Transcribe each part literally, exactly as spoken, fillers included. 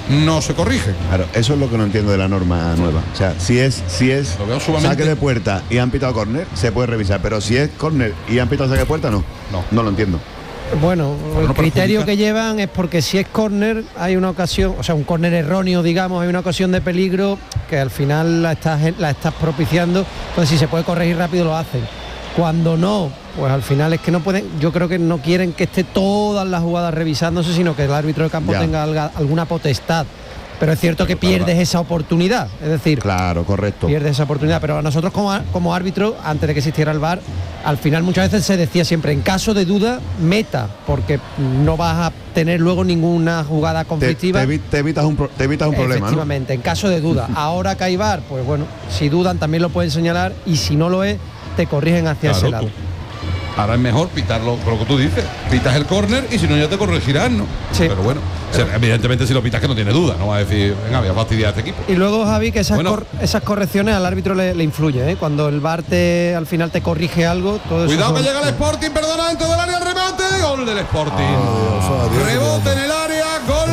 no se corrigen. Claro, eso es lo que no entiendo de la norma nueva. O sea, si es si es saque de puerta y han pitado córner, se puede revisar, pero si es córner y han pitado saque de puerta, no. No, no lo entiendo. Bueno, el criterio que llevan es porque si es córner hay una ocasión, o sea, un córner erróneo, digamos, hay una ocasión de peligro que al final la estás, la estás propiciando, entonces si se puede corregir rápido lo hacen. Cuando no, pues al final es que no pueden, yo creo que no quieren que esté todas las jugadas revisándose, sino que el árbitro de campo ya tenga alga, alguna potestad. Pero es cierto pero que pierdes claro. esa oportunidad, es decir, claro, correcto. Pierdes esa oportunidad, pero a nosotros como, como árbitro, antes de que existiera el V A R, al final muchas veces se decía siempre, en caso de duda, meta, porque no vas a tener luego ninguna jugada conflictiva. Te, te, te evitas un, te evitas un problema, efectivamente, ¿no? En caso de duda. Ahora que hay V A R, pues bueno, si dudan también lo pueden señalar y si no lo es, te corrigen hacia claro, ese lado. Tú. Ahora es mejor pitarlo, por lo que tú dices, pitas el córner y si no ya te corregirán, ¿no? Sí. Pero bueno, pero, evidentemente si lo pitas que no tiene duda, no va a decir, venga, voy a fastidiar a este equipo. Y luego, Javi, que esas, bueno, cor esas correcciones al árbitro le, le influye, ¿eh? Cuando el V A R te, al final te corrige algo, todo eso. Cuidado son... que llega el Sporting, perdona, dentro del área el remate, gol del Sporting. Oh, Dios, rebote Dios, en el área, gol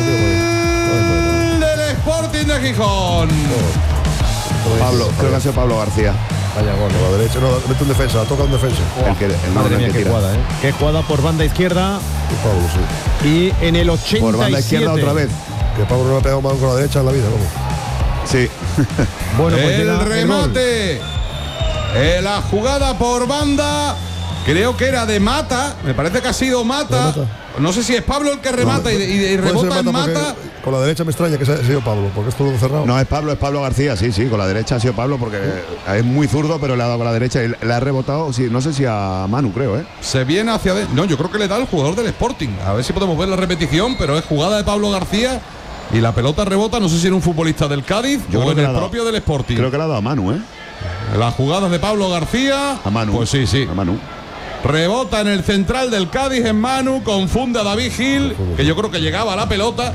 Dios, del Sporting de Gijón. Oh. Pablo, creo que ha sido Pablo García. Vaya gol, a la derecha, no, mete un defensa, toca un defensa. Oh, el que, el madre mía, qué jugada, ¿eh? Qué jugada por banda izquierda. Y Pablo, sí. Y en el ochenta y siete. Por banda izquierda otra vez. Que Pablo no le ha pegado mal con la derecha en la vida, ¿cómo? Sí. Bueno, pues el remate. El eh, la jugada por banda. Creo que era de Mata. Me parece que ha sido Mata. No sé si es Pablo el que remata no, y, y, y rebota en Mata. Con la derecha me extraña que sea sido Pablo, porque es todo cerrado. No, es Pablo, es Pablo García, sí, sí, con la derecha ha sido Pablo porque es muy zurdo, pero le ha dado con la derecha y le ha rebotado, sí, no sé si a Manu, creo, ¿eh? Se viene hacia adentro. No, yo creo que le da al jugador del Sporting. A ver si podemos ver la repetición, pero es jugada de Pablo García y la pelota rebota, no sé si era un futbolista del Cádiz yo o en el propio del Sporting. Creo que le ha dado a Manu, ¿eh? Las jugadas de Pablo García. A Manu. Pues sí, sí. A Manu. Rebota en el central del Cádiz en Manu, confunde a David Gil, que yo creo que llegaba a la pelota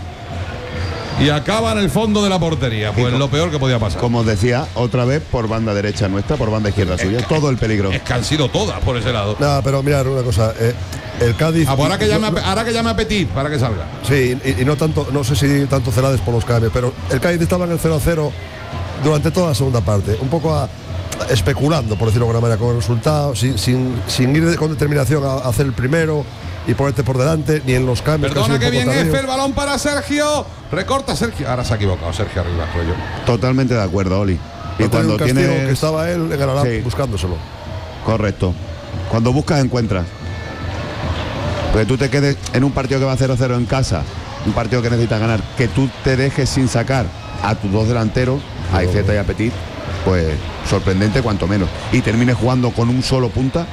y acaba en el fondo de la portería. Pues lo peor que podía pasar. Como os decía, otra vez por banda derecha nuestra, por banda izquierda suya, es, todo el peligro. Es que han sido todas por ese lado. No, pero mirad una cosa, eh, el Cádiz. Ah, pues ahora que llame, no, ahora que llame a Petit para que salga. Sí, y, y no tanto, no sé si tanto Celades por los cambios, pero el Cádiz estaba en el cero a cero durante toda la segunda parte, un poco a, especulando, por decirlo de alguna manera, con el resultado, sin, sin, sin ir con determinación a, a hacer el primero y ponerte por delante, ni en los cambios. Perdona que bien F, el balón para Sergio. Recorta Sergio. Ahora se ha equivocado Sergio arriba, creo yo. Totalmente de acuerdo, Oli. Y cuando tiene que estaba él en Aralá, sí, buscándoselo. Correcto. Cuando buscas encuentras. Porque tú te quedes en un partido que va cero cero en casa, un partido que necesitas ganar, que tú te dejes sin sacar a tus dos delanteros, a Aizeta y a Petit, pues sorprendente cuanto menos. Y termines jugando con un solo punta.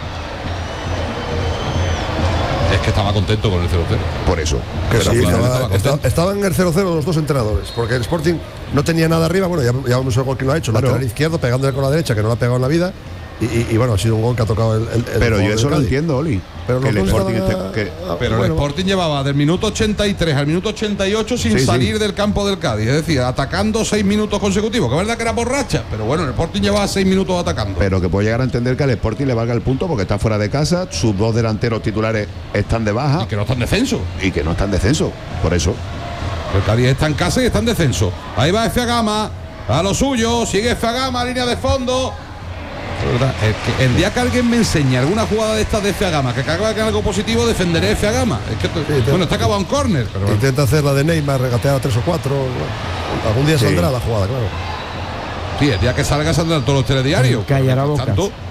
Es que estaba contento con el cero cero. Por eso. Que sí, estaba, estaba, estaba en el cero cero los dos entrenadores, porque el Sporting no tenía nada arriba. Bueno, ya, ya vemos el gol que lo ha hecho, claro, lateral izquierdo, pegándole con la derecha, que no lo ha pegado en la vida. Y, y, y bueno, ha sido un gol que ha tocado el, el, el pero yo eso lo entiendo, Oli. Pero, que el Sporting, estaba, este, que, pero bueno, el Sporting llevaba del minuto ochenta y tres al minuto ochenta y ocho sin sí, salir sí. del campo del Cádiz, es decir, atacando seis minutos consecutivos, que es verdad que era por racha, pero bueno, el Sporting llevaba seis minutos atacando. Pero que puedo llegar a entender que al Sporting le valga el punto porque está fuera de casa, sus dos delanteros titulares están de baja. Y que no están en descenso. Y que no están en descenso, por eso. El Cádiz está en casa y está en descenso. Ahí va F A Gama, a lo suyo, sigue F A Gama, línea de fondo. Es que el día que alguien me enseñe alguna jugada de estas de F A Gama que acabe con algo positivo, defenderé F A Gama. Es que, sí, bueno, está acabado en córner. Pero bueno. Intenta hacer la de Neymar, regatear a tres o cuatro. Algún día sí. saldrá la jugada, claro. Sí, el día que salga saldrán todos los telediarios. Callará bocas.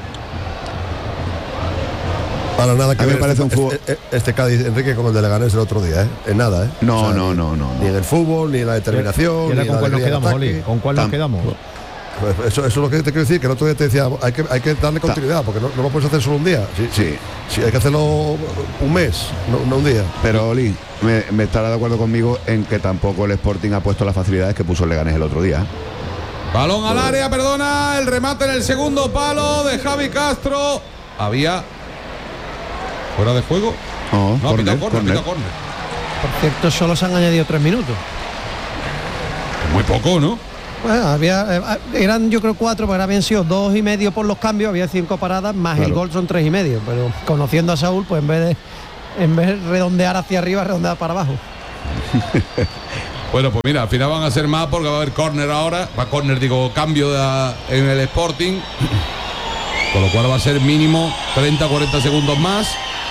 Para nada que a ver me parece este, un fútbol. Este, este Cádiz, Enrique, como el de Leganés el otro día, ¿eh? En nada, ¿eh? No, o sea, no, ni, no, no. Ni en el fútbol, ni en la determinación. ¿Y, y ni con cuál nos quedamos, Oli? ¿Con cuál nos Tam. quedamos? Pues eso, eso es lo que te quiero decir, que el otro día te decía, hay que, hay que darle continuidad, porque no, no lo puedes hacer solo un día. Sí, sí. sí hay que hacerlo un mes, no, no un día. Pero Oli, me, me estará de acuerdo conmigo en que tampoco el Sporting ha puesto las facilidades que puso el Leganés el otro día. Balón al área, perdona, el remate en el segundo palo de Javi Castro. Había fuera de juego. Oh, no, corner, ha pitado córner, pitado córner. Por cierto, solo se han añadido tres minutos. Muy poco, ¿no? Bueno, había, eh, eran yo creo cuatro, pero habían sido dos y medio por los cambios, había cinco paradas, más claro. el gol son tres y medio, pero conociendo a Saúl, pues en vez de en vez de redondear hacia arriba, redondear para abajo. Bueno, pues mira, al final van a ser más porque va a haber córner ahora. Va córner, digo, cambio de, en el Sporting. Con lo cual va a ser mínimo treinta a cuarenta segundos más.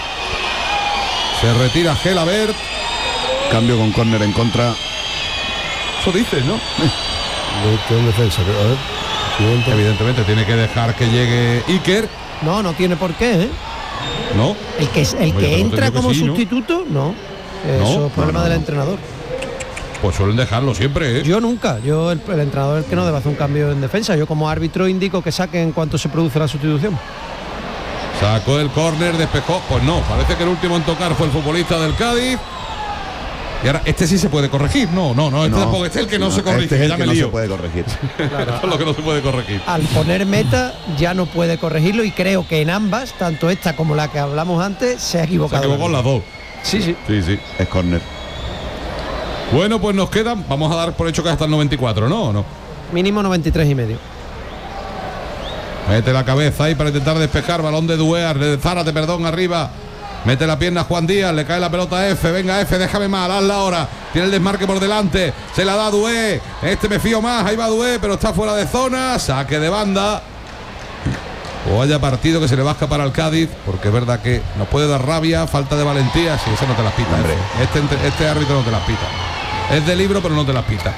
Se retira Gelabert. Cambio con córner en contra. Eso dices, ¿no? Tiene defensa, a ver. Siguiente. Evidentemente tiene que dejar que llegue Iker. No, no tiene por qué, ¿eh? No. El que, el Hombre, que yo entra tengo que como sí, ¿no? sustituto, no. Eso No, es problema no, no, del no. entrenador. Pues suelen dejarlo siempre, ¿eh? Yo nunca. Yo, el, el entrenador es el que no debe hacer un cambio en defensa. Yo como árbitro indico que saque en cuanto se produce la sustitución. Sacó el córner, despejó. Pues no, parece que el último en tocar fue el futbolista del Cádiz. Y ahora, este sí se puede corregir. No, no, no, este No, tampoco. Este es el que no, no, se corrige. este es el ya que me no lío. se puede corregir. Esto es lo que no se puede corregir. Al poner meta ya no puede corregirlo y creo que en ambas, tanto esta como la que hablamos antes, se ha Se equivocado. equivocó en las dos. Sí, sí. Sí, sí. Es córner. Bueno, pues nos quedan. Vamos a dar por hecho que hasta el noventa y cuatro, ¿no? ¿O no? Mínimo noventa y tres y medio. Mete la cabeza ahí para intentar despejar. Balón de Duear, de Zárate, perdón, arriba. Mete la pierna Juan Díaz, le cae la pelota a F. Venga, F, déjame mal, hazla ahora. Tiene el desmarque por delante. Se la da a Dué. Este me fío más, ahí va Dué, pero está fuera de zona. Saque de banda. O vaya partido que se le va a escapar al Cádiz, porque es verdad que nos puede dar rabia, falta de valentía. Si ese no te las pita, hombre. Este, este árbitro no te las pita. Es de libro, pero no te las pita.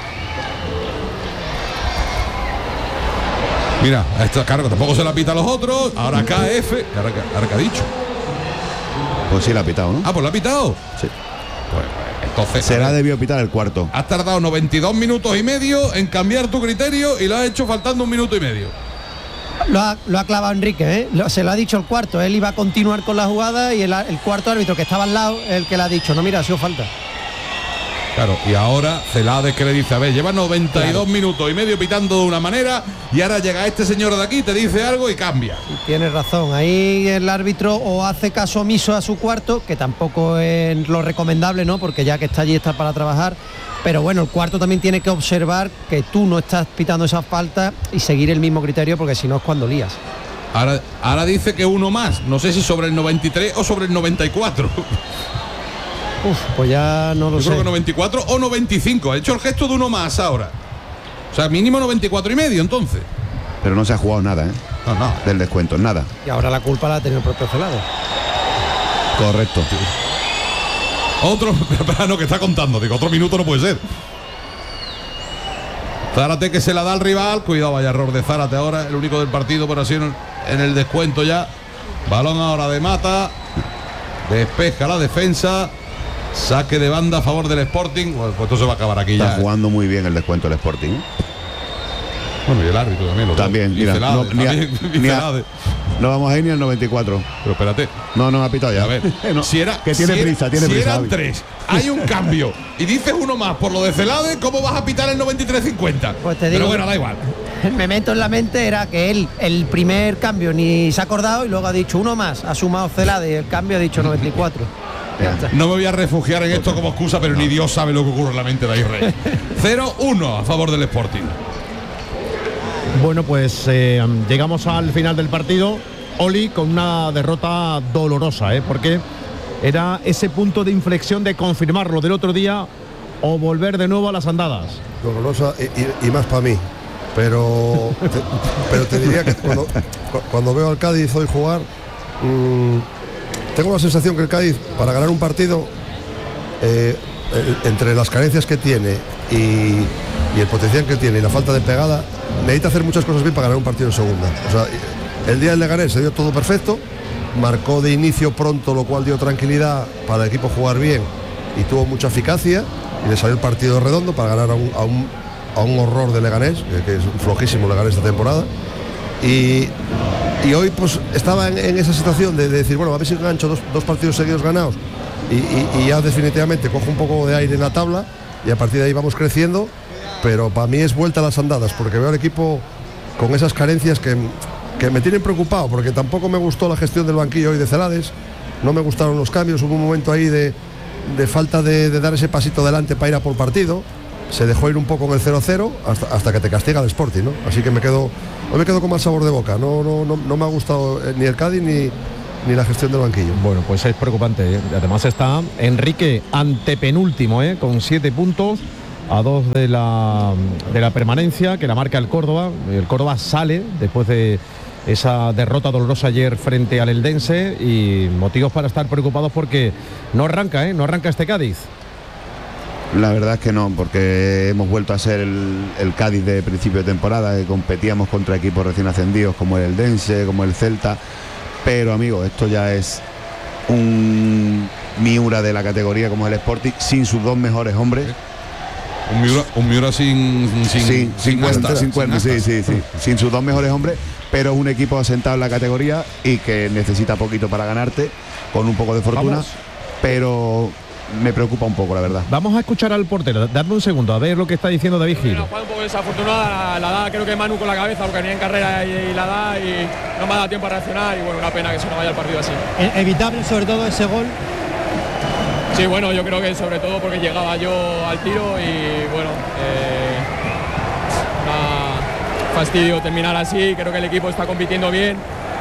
Mira, esto, claro, que tampoco se la pita a los otros. Ahora K F. Ahora, ahora que ha dicho. Pues sí la ha pitado, ¿no? Ah, pues la ha pitado. Sí. Pues entonces. Será debió pitar el cuarto. Has tardado noventa y dos minutos y medio en cambiar tu criterio y lo has hecho faltando un minuto y medio. Lo ha, lo ha clavado Enrique, ¿eh? Lo- se lo ha dicho el cuarto. Él iba a continuar con la jugada y el, el cuarto árbitro que estaba al lado es el que le ha dicho, no, mira, ha sido falta. Claro, y ahora Celades que le dice, a ver, lleva noventa y dos Claro. minutos y medio pitando de una manera y ahora llega este señor de aquí, te dice algo y cambia. Y tienes razón, ahí el árbitro o hace caso omiso a su cuarto, que tampoco es lo recomendable, ¿no? Porque ya que está allí está para trabajar. Pero bueno, el cuarto también tiene que observar que tú no estás pitando esas faltas y seguir el mismo criterio, porque si no es cuando lías. Ahora, ahora dice que uno más, no sé si sobre el noventa y tres o sobre el noventa y cuatro. Uf, pues ya no lo Yo sé. creo que noventa y cuatro o noventa y cinco. Ha hecho el gesto de uno más ahora. O sea, mínimo noventa y cuatro y medio entonces. Pero no se ha jugado nada, ¿eh? No, no. Del descuento, nada. Y ahora la culpa la ha tenido el propio Celado. Correcto. Otro, pero no, que está contando, digo, otro minuto no puede ser. Zárate que se la da al rival, cuidado, vaya error de Zárate ahora, el único del partido, pero así en el, en el descuento ya. Balón ahora de Mata, despeja la defensa, saque de banda a favor del Sporting. Bueno, pues esto se va a acabar aquí Está ya. jugando muy bien el descuento el Sporting, ¿eh? Bueno, y el árbitro también lo También, y mira, Celades, no, ni a- también, y ni a- Celades. No vamos a ir ni al noventa y cuatro. Pero espérate. No, no, ha pitado ya. A ver, No, si era, que tiene si era- prisa, tiene si prisa. eran Javi. tres, hay un cambio y dices uno más por lo de Celades, ¿cómo vas a pitar el noventa y tres cincuenta? Pues te Pero digo- bueno, da igual. El memento en la mente era que él, el primer cambio ni se ha acordado y luego ha dicho uno más, ha sumado Celade y el cambio ha dicho noventa y cuatro. Ya está. No me voy a refugiar en esto como excusa, pero ni Dios sabe lo que ocurre en la mente de Israel. cero uno a favor del Sporting. Bueno, pues eh, llegamos al final del partido, Oli, con una derrota dolorosa, ¿eh? Porque era ese punto de inflexión de confirmar lo del otro día o volver de nuevo a las andadas. Dolorosa y, y- y más para mí. Pero te, pero te diría que cuando, cu- cuando veo al Cádiz hoy jugar, mmm, tengo la sensación que el Cádiz, para ganar un partido, eh, el- entre las carencias que tiene y, y el potencial que tiene y la falta de pegada, necesita hacer muchas cosas bien para ganar un partido en segunda. O sea, el día del Leganés se dio todo perfecto, marcó de inicio pronto, lo cual dio tranquilidad para el equipo jugar bien y tuvo mucha eficacia y le salió el partido redondo para ganar a un, a un, a un horror de Leganés, que, que es un flojísimo Leganés esta temporada. Y, y hoy pues estaba en, en esa situación de, de decir, bueno, a ver si engancho dos, dos partidos seguidos ganados y, y- y ya definitivamente cojo un poco de aire en la tabla y a partir de ahí vamos creciendo, pero para mí es vuelta a las andadas, porque veo al equipo con esas carencias que, que me tienen preocupado, porque tampoco me gustó la gestión del banquillo hoy de Celades, no me gustaron los cambios, hubo un momento ahí de, de falta de, de dar ese pasito adelante para ir a por partido, se dejó ir un poco en el cero cero hasta, hasta que te castiga el Sporting, ¿no? Así que me quedo, hoy me quedo con mal sabor de boca, no, no, no, no me ha gustado eh, ni el Cádiz ni, ni la gestión del banquillo. Bueno, pues es preocupante, ¿eh? Además está Enrique antepenúltimo, ¿eh? Con siete puntos, a dos de la, de la permanencia, que la marca el Córdoba. El Córdoba sale después de esa derrota dolorosa ayer frente al Eldense, y motivos para estar preocupados porque no arranca, ¿eh? No arranca este Cádiz. La verdad es que no, porque hemos vuelto a ser el, el Cádiz de principio de temporada, que competíamos contra equipos recién ascendidos como el Eldense, como el Celta, pero amigo, esto ya es un Miura de la categoría como el Sporting, sin sus dos mejores hombres. Un Miura, un Miura sin sin, sí, sin, sin cuernos, asta, sin cuernos, sin sí, sí, sí, sin sus dos mejores hombres, pero es un equipo asentado en la categoría y que necesita poquito para ganarte, con un poco de fortuna. Vamos. Pero me preocupa un poco, la verdad. Vamos a escuchar al portero. Dadme un segundo a ver lo que está diciendo David Gil. Bueno, un poco desafortunada, la, la da creo que Manu con la cabeza, porque venía en carrera y, y la da y no me ha dado tiempo a reaccionar, y bueno, una pena que se nos vaya el partido así. Evitable sobre todo ese gol. Sí, bueno, yo creo que sobre todo porque llegaba yo al tiro y bueno, eh, una fastidio terminar así. Creo que el equipo está compitiendo bien.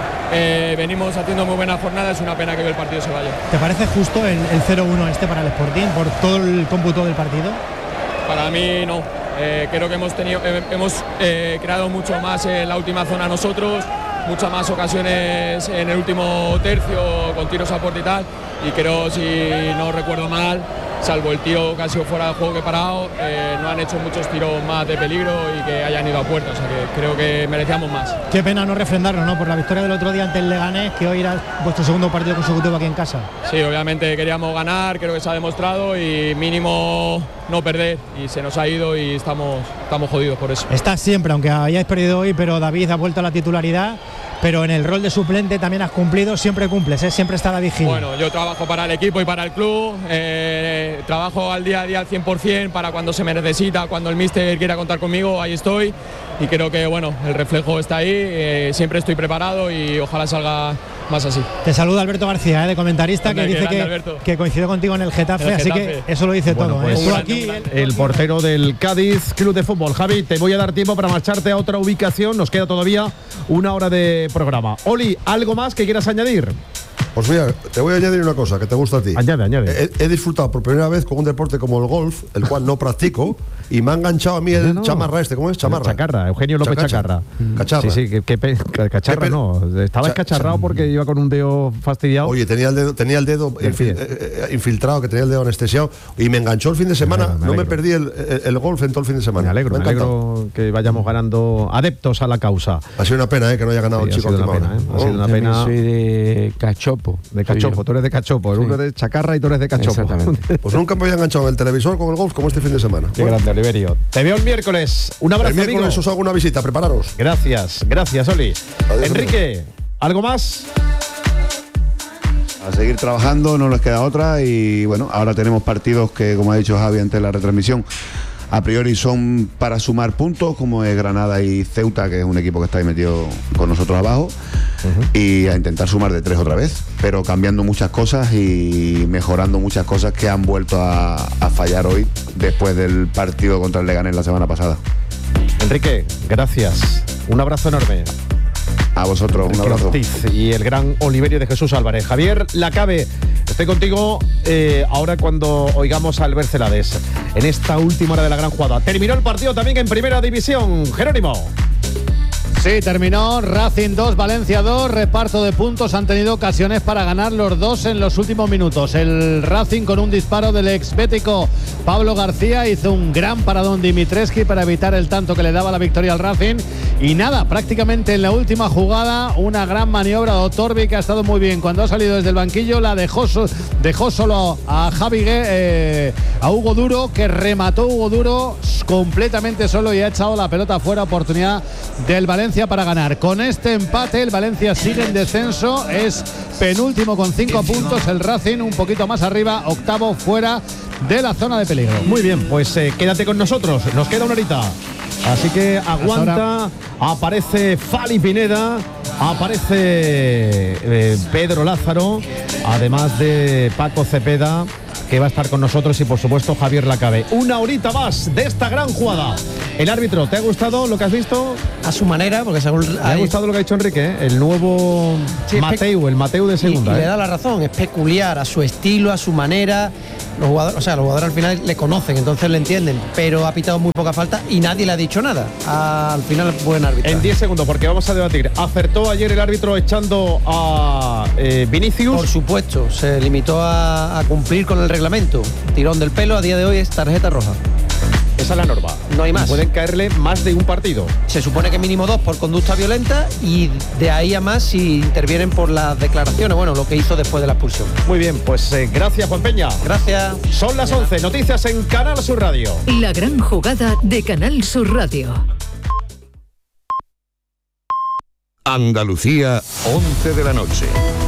Eh, venimos haciendo muy buena jornada, es una pena que el partido se vaya. ¿Te parece justo el, el cero uno este para el Sporting por todo el cómputo del partido? Para mí no. Eh, creo que hemos tenido, eh, hemos eh, creado mucho más en la última zona nosotros, muchas más ocasiones en el último tercio con tiros a puerta y tal, y creo, si no recuerdo mal, salvo el tiro que ha sido fuera de juego que he parado, eh, no han hecho muchos tiros más de peligro y que hayan ido a puerta, o sea que creo que merecíamos más. Qué pena no refrendarlo, ¿no? Por la victoria del otro día ante el Leganés, que hoy era vuestro segundo partido consecutivo aquí en casa. Sí, obviamente queríamos ganar, creo que se ha demostrado, y mínimo no perder, y se nos ha ido y estamos, estamos jodidos por eso. Estás siempre, aunque hayáis perdido hoy, pero David ha vuelto a la titularidad. Pero en el rol de suplente también has cumplido, siempre cumples, ¿eh? Siempre está la vigilia. Bueno, yo trabajo para el equipo y para el club, eh, trabajo al día a día al cien por cien para cuando se me necesita, cuando el míster quiera contar conmigo, ahí estoy, y creo que bueno, el reflejo está ahí, eh, siempre estoy preparado y ojalá salga más así. Te saluda Alberto García, ¿eh? De comentarista, Anda, que dice que, que coincidió contigo en el Getafe, el así Getafe. Que eso lo dice bueno, todo. Pues, ¿eh? Aquí, el, el portero del Cádiz Club de Fútbol. Javi, te voy a dar tiempo para marcharte a otra ubicación, nos queda todavía una hora de programa. Oli, ¿algo más que quieras añadir? Pues mira, te voy a añadir una cosa que te gusta a ti. Añade, añade. He, he disfrutado por primera vez con un deporte como el golf, el cual no practico, y me ha enganchado a mí el no, no. chamarra este. ¿Cómo es? Chamarra. Chacarra, Eugenio López Chacacha. Chacarra. Cacharra. Sí, sí, que, que, que cacharra Cha no. Estaba Cha escacharrado porque iba con un dedo fastidiado. Oye, tenía el dedo, tenía el dedo infil eh, infiltrado, que tenía el dedo anestesiado, y me enganchó el fin de semana. Me me no me perdí el, el, el golf en todo el fin de semana. Me alegro, me, me alegro que vayamos ganando adeptos a la causa. Ha sido una pena, eh, que no haya ganado sí, el chico. Ha sido una pena, ¿eh? Ha sido una pena. Soy de Cachopo. De Cachopo. Tú eres de Cachopo, sí. Uno de Chacarra y tú eres de Cachopo. Exactamente. Pues nunca me había enganchado el televisor con el golf como este fin de semana. Qué bueno. Grande, Oliverio. Te veo el miércoles. Un abrazo, el miércoles amigo. Os hago una visita, prepararos. Gracias, gracias, Oli. Adiós, Enrique, amigo. ¿Algo más? A seguir trabajando, no nos queda otra, y bueno, ahora tenemos partidos que, como ha dicho Javi antes de la retransmisión, a priori son para sumar puntos, como es Granada y Ceuta, que es un equipo que está ahí metido con nosotros abajo, uh-huh. y a intentar sumar de tres otra vez, pero cambiando muchas cosas y mejorando muchas cosas que han vuelto a, a fallar hoy después del partido contra el Leganés la semana pasada. Enrique, gracias. Un abrazo enorme. A vosotros, un abrazo. Ortiz y el gran Oliverio de Jesús Álvarez. Javier Lacabe, estoy contigo eh, ahora cuando oigamos al Albert Celades en esta última hora de la gran jugada. Terminó el partido también en Primera División. Jerónimo. Sí, terminó Racing dos, Valencia dos, reparto de puntos, han tenido ocasiones para ganar los dos en los últimos minutos. El Racing con un disparo del ex bético Pablo García hizo un gran paradón Dimitrescu para evitar el tanto que le daba la victoria al Racing. Y nada, prácticamente en la última jugada, una gran maniobra de Otorbi que ha estado muy bien. Cuando ha salido desde el banquillo, la dejó, dejó solo a Javi, eh, a Hugo Duro, que remató Hugo Duro completamente solo y ha echado la pelota fuera. Oportunidad del Valencia para ganar. Con este empate el Valencia sigue en descenso, es penúltimo con cinco puntos, el Racing un poquito más arriba, octavo fuera de la zona de peligro. Muy bien, pues eh, quédate con nosotros, nos queda una horita, así que aguanta. Aparece Fali Pineda, aparece eh, Pedro Lázaro, además de Paco Cepeda que va a estar con nosotros, y por supuesto Javier Lacabe. Una horita más de esta gran jugada. El árbitro, ¿te ha gustado lo que has visto? A su manera, porque según... Me ha gustado lo que ha dicho Enrique, ¿eh? El nuevo sí, Mateu, el Mateu de segunda. Y, y ¿eh? le da la razón, es peculiar, a su estilo, a su manera. Los jugadores, o sea, los jugadores al final le conocen, entonces le entienden, pero ha pitado muy poca falta y nadie le ha dicho nada. Al final, buen árbitro. En diez segundos, porque vamos a debatir. ¿Acertó ayer el árbitro echando a eh, Vinicius? Por supuesto, se limitó a, a cumplir con el reglamento. Tirón del pelo, a día de hoy es tarjeta roja. Esa es la norma. No hay más. Pueden caerle más de un partido. Se supone que mínimo dos por conducta violenta y de ahí a más si intervienen por las declaraciones, bueno, lo que hizo después de la expulsión. Muy bien, pues eh, gracias, Juan Peña. Gracias. Son las once, noticias en Canal Sur Radio. La gran jugada de Canal Sur Radio. Andalucía, once de la noche.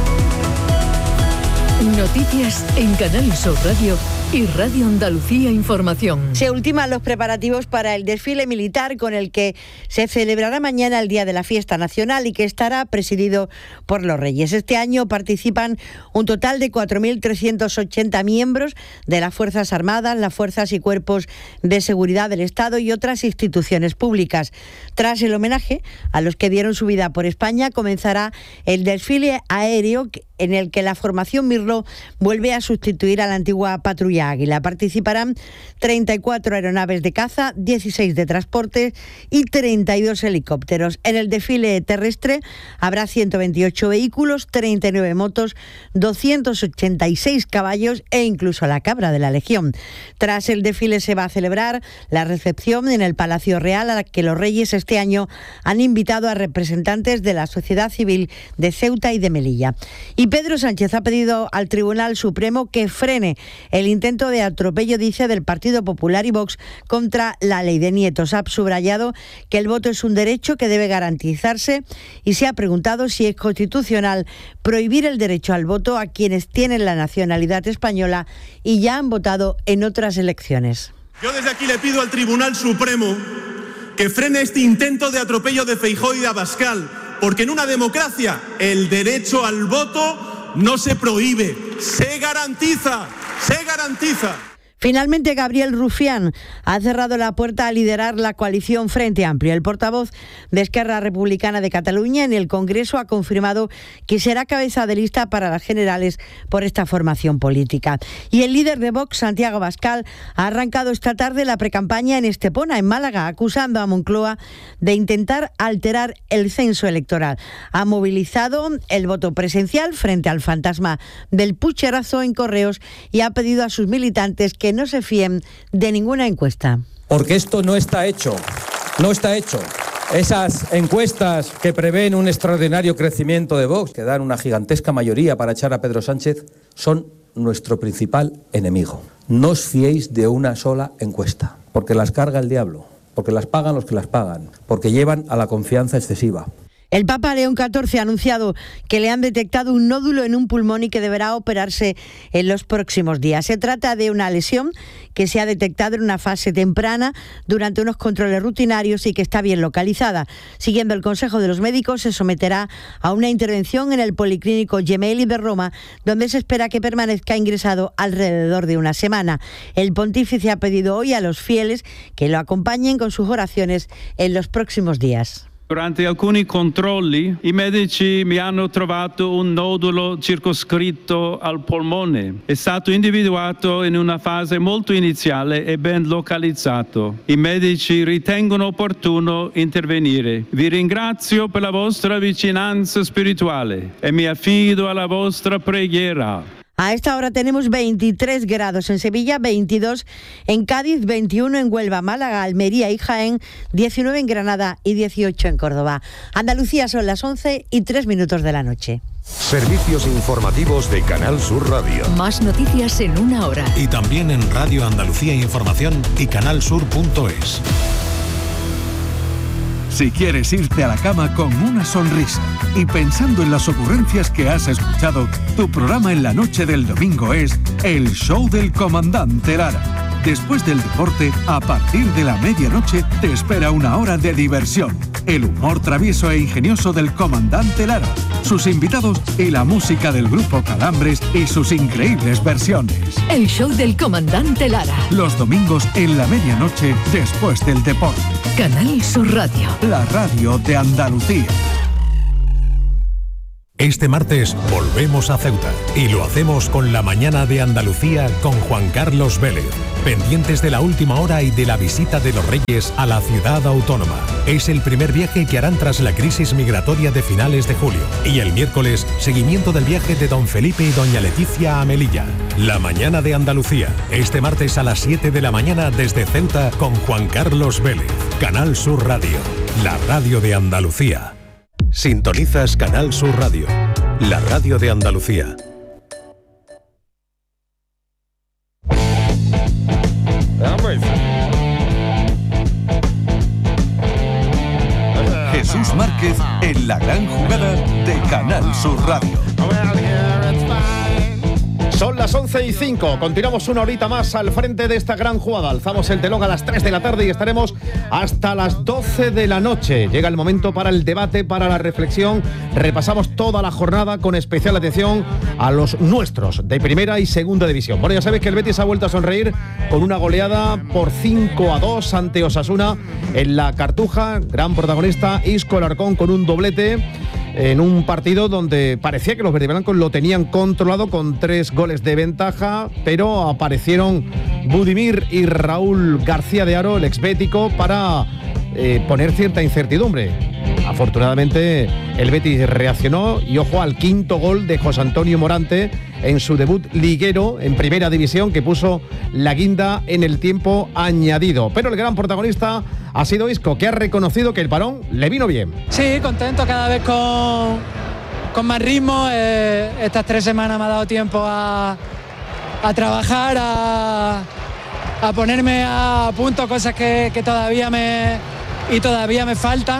Noticias en Canal Sur Radio y Radio Andalucía Información. Se ultiman los preparativos para el desfile militar con el que se celebrará mañana el Día de la Fiesta Nacional y que estará presidido por los Reyes. Este año participan un total de cuatro mil trescientos ochenta miembros de las Fuerzas Armadas, las Fuerzas y Cuerpos de Seguridad del Estado y otras instituciones públicas. Tras el homenaje a los que dieron su vida por España, comenzará el desfile aéreo en el que la formación Mirlo vuelve a sustituir a la antigua patrulla Águila. Participarán treinta y cuatro aeronaves de caza, dieciséis de transporte y treinta y dos helicópteros. En el desfile terrestre habrá ciento veintiocho vehículos, treinta y nueve motos, doscientos ochenta y seis caballos e incluso la cabra de la Legión. Tras el desfile se va a celebrar la recepción en el Palacio Real, a la que los Reyes este año han invitado a representantes de la sociedad civil de Ceuta y de Melilla. Y Pedro Sánchez ha pedido al Tribunal Supremo que frene el intento de atropello, dice, del Partido Popular y Vox contra la ley de nietos. Ha subrayado que el voto es un derecho que debe garantizarse y se ha preguntado si es constitucional prohibir el derecho al voto a quienes tienen la nacionalidad española y ya han votado en otras elecciones. Yo desde aquí le pido al Tribunal Supremo que frene este intento de atropello de Feijóo y de Abascal, porque en una democracia el derecho al voto no se prohíbe, se garantiza, se garantiza. Finalmente, Gabriel Rufián ha cerrado la puerta a liderar la coalición Frente Amplio. El portavoz de Esquerra Republicana de Cataluña en el Congreso ha confirmado que será cabeza de lista para las generales por esta formación política. Y el líder de Vox, Santiago Abascal, ha arrancado esta tarde la precampaña en Estepona, en Málaga, acusando a Moncloa de intentar alterar el censo electoral. Ha movilizado el voto presencial frente al fantasma del pucherazo en Correos y ha pedido a sus militantes que no se fíen de ninguna encuesta. Porque esto no está hecho, no está hecho. Esas encuestas que prevén un extraordinario crecimiento de Vox, que dan una gigantesca mayoría para echar a Pedro Sánchez, son nuestro principal enemigo. No os fiéis de una sola encuesta, porque las carga el diablo, porque las pagan los que las pagan, porque llevan a la confianza excesiva. El Papa León catorce ha anunciado que le han detectado un nódulo en un pulmón y que deberá operarse en los próximos días. Se trata de una lesión que se ha detectado en una fase temprana durante unos controles rutinarios y que está bien localizada. Siguiendo el consejo de los médicos, se someterá a una intervención en el Policlínico Gemelli de Roma, donde se espera que permanezca ingresado alrededor de una semana. El pontífice ha pedido hoy a los fieles que lo acompañen con sus oraciones en los próximos días. Durante alcuni controlli i medici mi hanno trovato un nodulo circoscritto al polmone. È stato individuato in una fase molto iniziale e ben localizzato. I medici ritengono opportuno intervenire. Vi ringrazio per la vostra vicinanza spirituale e mi affido alla vostra preghiera. A esta hora tenemos veintitrés grados en Sevilla, veintidós en Cádiz, veintiuno en Huelva, Málaga, Almería y Jaén, diecinueve en Granada y dieciocho en Córdoba. Andalucía, son las once y tres minutos de la noche. Servicios informativos de Canal Sur Radio. Más noticias en una hora. Y también en Radio Andalucía Información y canalsur punto es. Si quieres irte a la cama con una sonrisa y pensando en las ocurrencias que has escuchado, tu programa en la noche del domingo es El Show del Comandante Lara. Después del deporte, a partir de la medianoche, te espera una hora de diversión. El humor travieso e ingenioso del comandante Lara, sus invitados y la música del grupo Calambres y sus increíbles versiones. El show del comandante Lara. Los domingos en la medianoche, después del deporte. Canal Sur Radio. La radio de Andalucía. Este martes volvemos a Ceuta y lo hacemos con la mañana de Andalucía con Juan Carlos Vélez, pendientes de la última hora y de la visita de los Reyes a la ciudad autónoma. Es el primer viaje que harán tras la crisis migratoria de finales de julio y el miércoles seguimiento del viaje de don Felipe y doña Leticia a Melilla. La mañana de Andalucía, este martes a las siete de la mañana desde Ceuta con Juan Carlos Vélez, Canal Sur Radio, la radio de Andalucía. Sintonizas Canal Sur Radio, la radio de Andalucía. Jesús Márquez en la gran jugada de Canal Sur Radio. Son las once y cinco, continuamos una horita más al frente de esta gran jugada. Alzamos el telón a las tres de la tarde y estaremos hasta las doce de la noche. Llega el momento para el debate, para la reflexión. Repasamos toda la jornada con especial atención a los nuestros de primera y segunda división. Bueno, ya sabéis que el Betis ha vuelto a sonreír con una goleada por cinco a dos ante Osasuna en la Cartuja. Gran protagonista Isco Alarcón con un doblete en un partido donde parecía que los verdiblancos lo tenían controlado con tres goles de ventaja, pero aparecieron Budimir y Raúl García de Haro, el exbético, para eh, poner cierta incertidumbre. Afortunadamente el Betis reaccionó y ojo al quinto gol de José Antonio Morante en su debut liguero en primera división, que puso la guinda en el tiempo añadido. Pero el gran protagonista ha sido Isco, que ha reconocido que el parón le vino bien. Sí, contento cada vez con, con más ritmo. Eh, estas tres semanas me ha dado tiempo a, a trabajar, a, a ponerme a punto cosas que, que todavía me y todavía me faltan.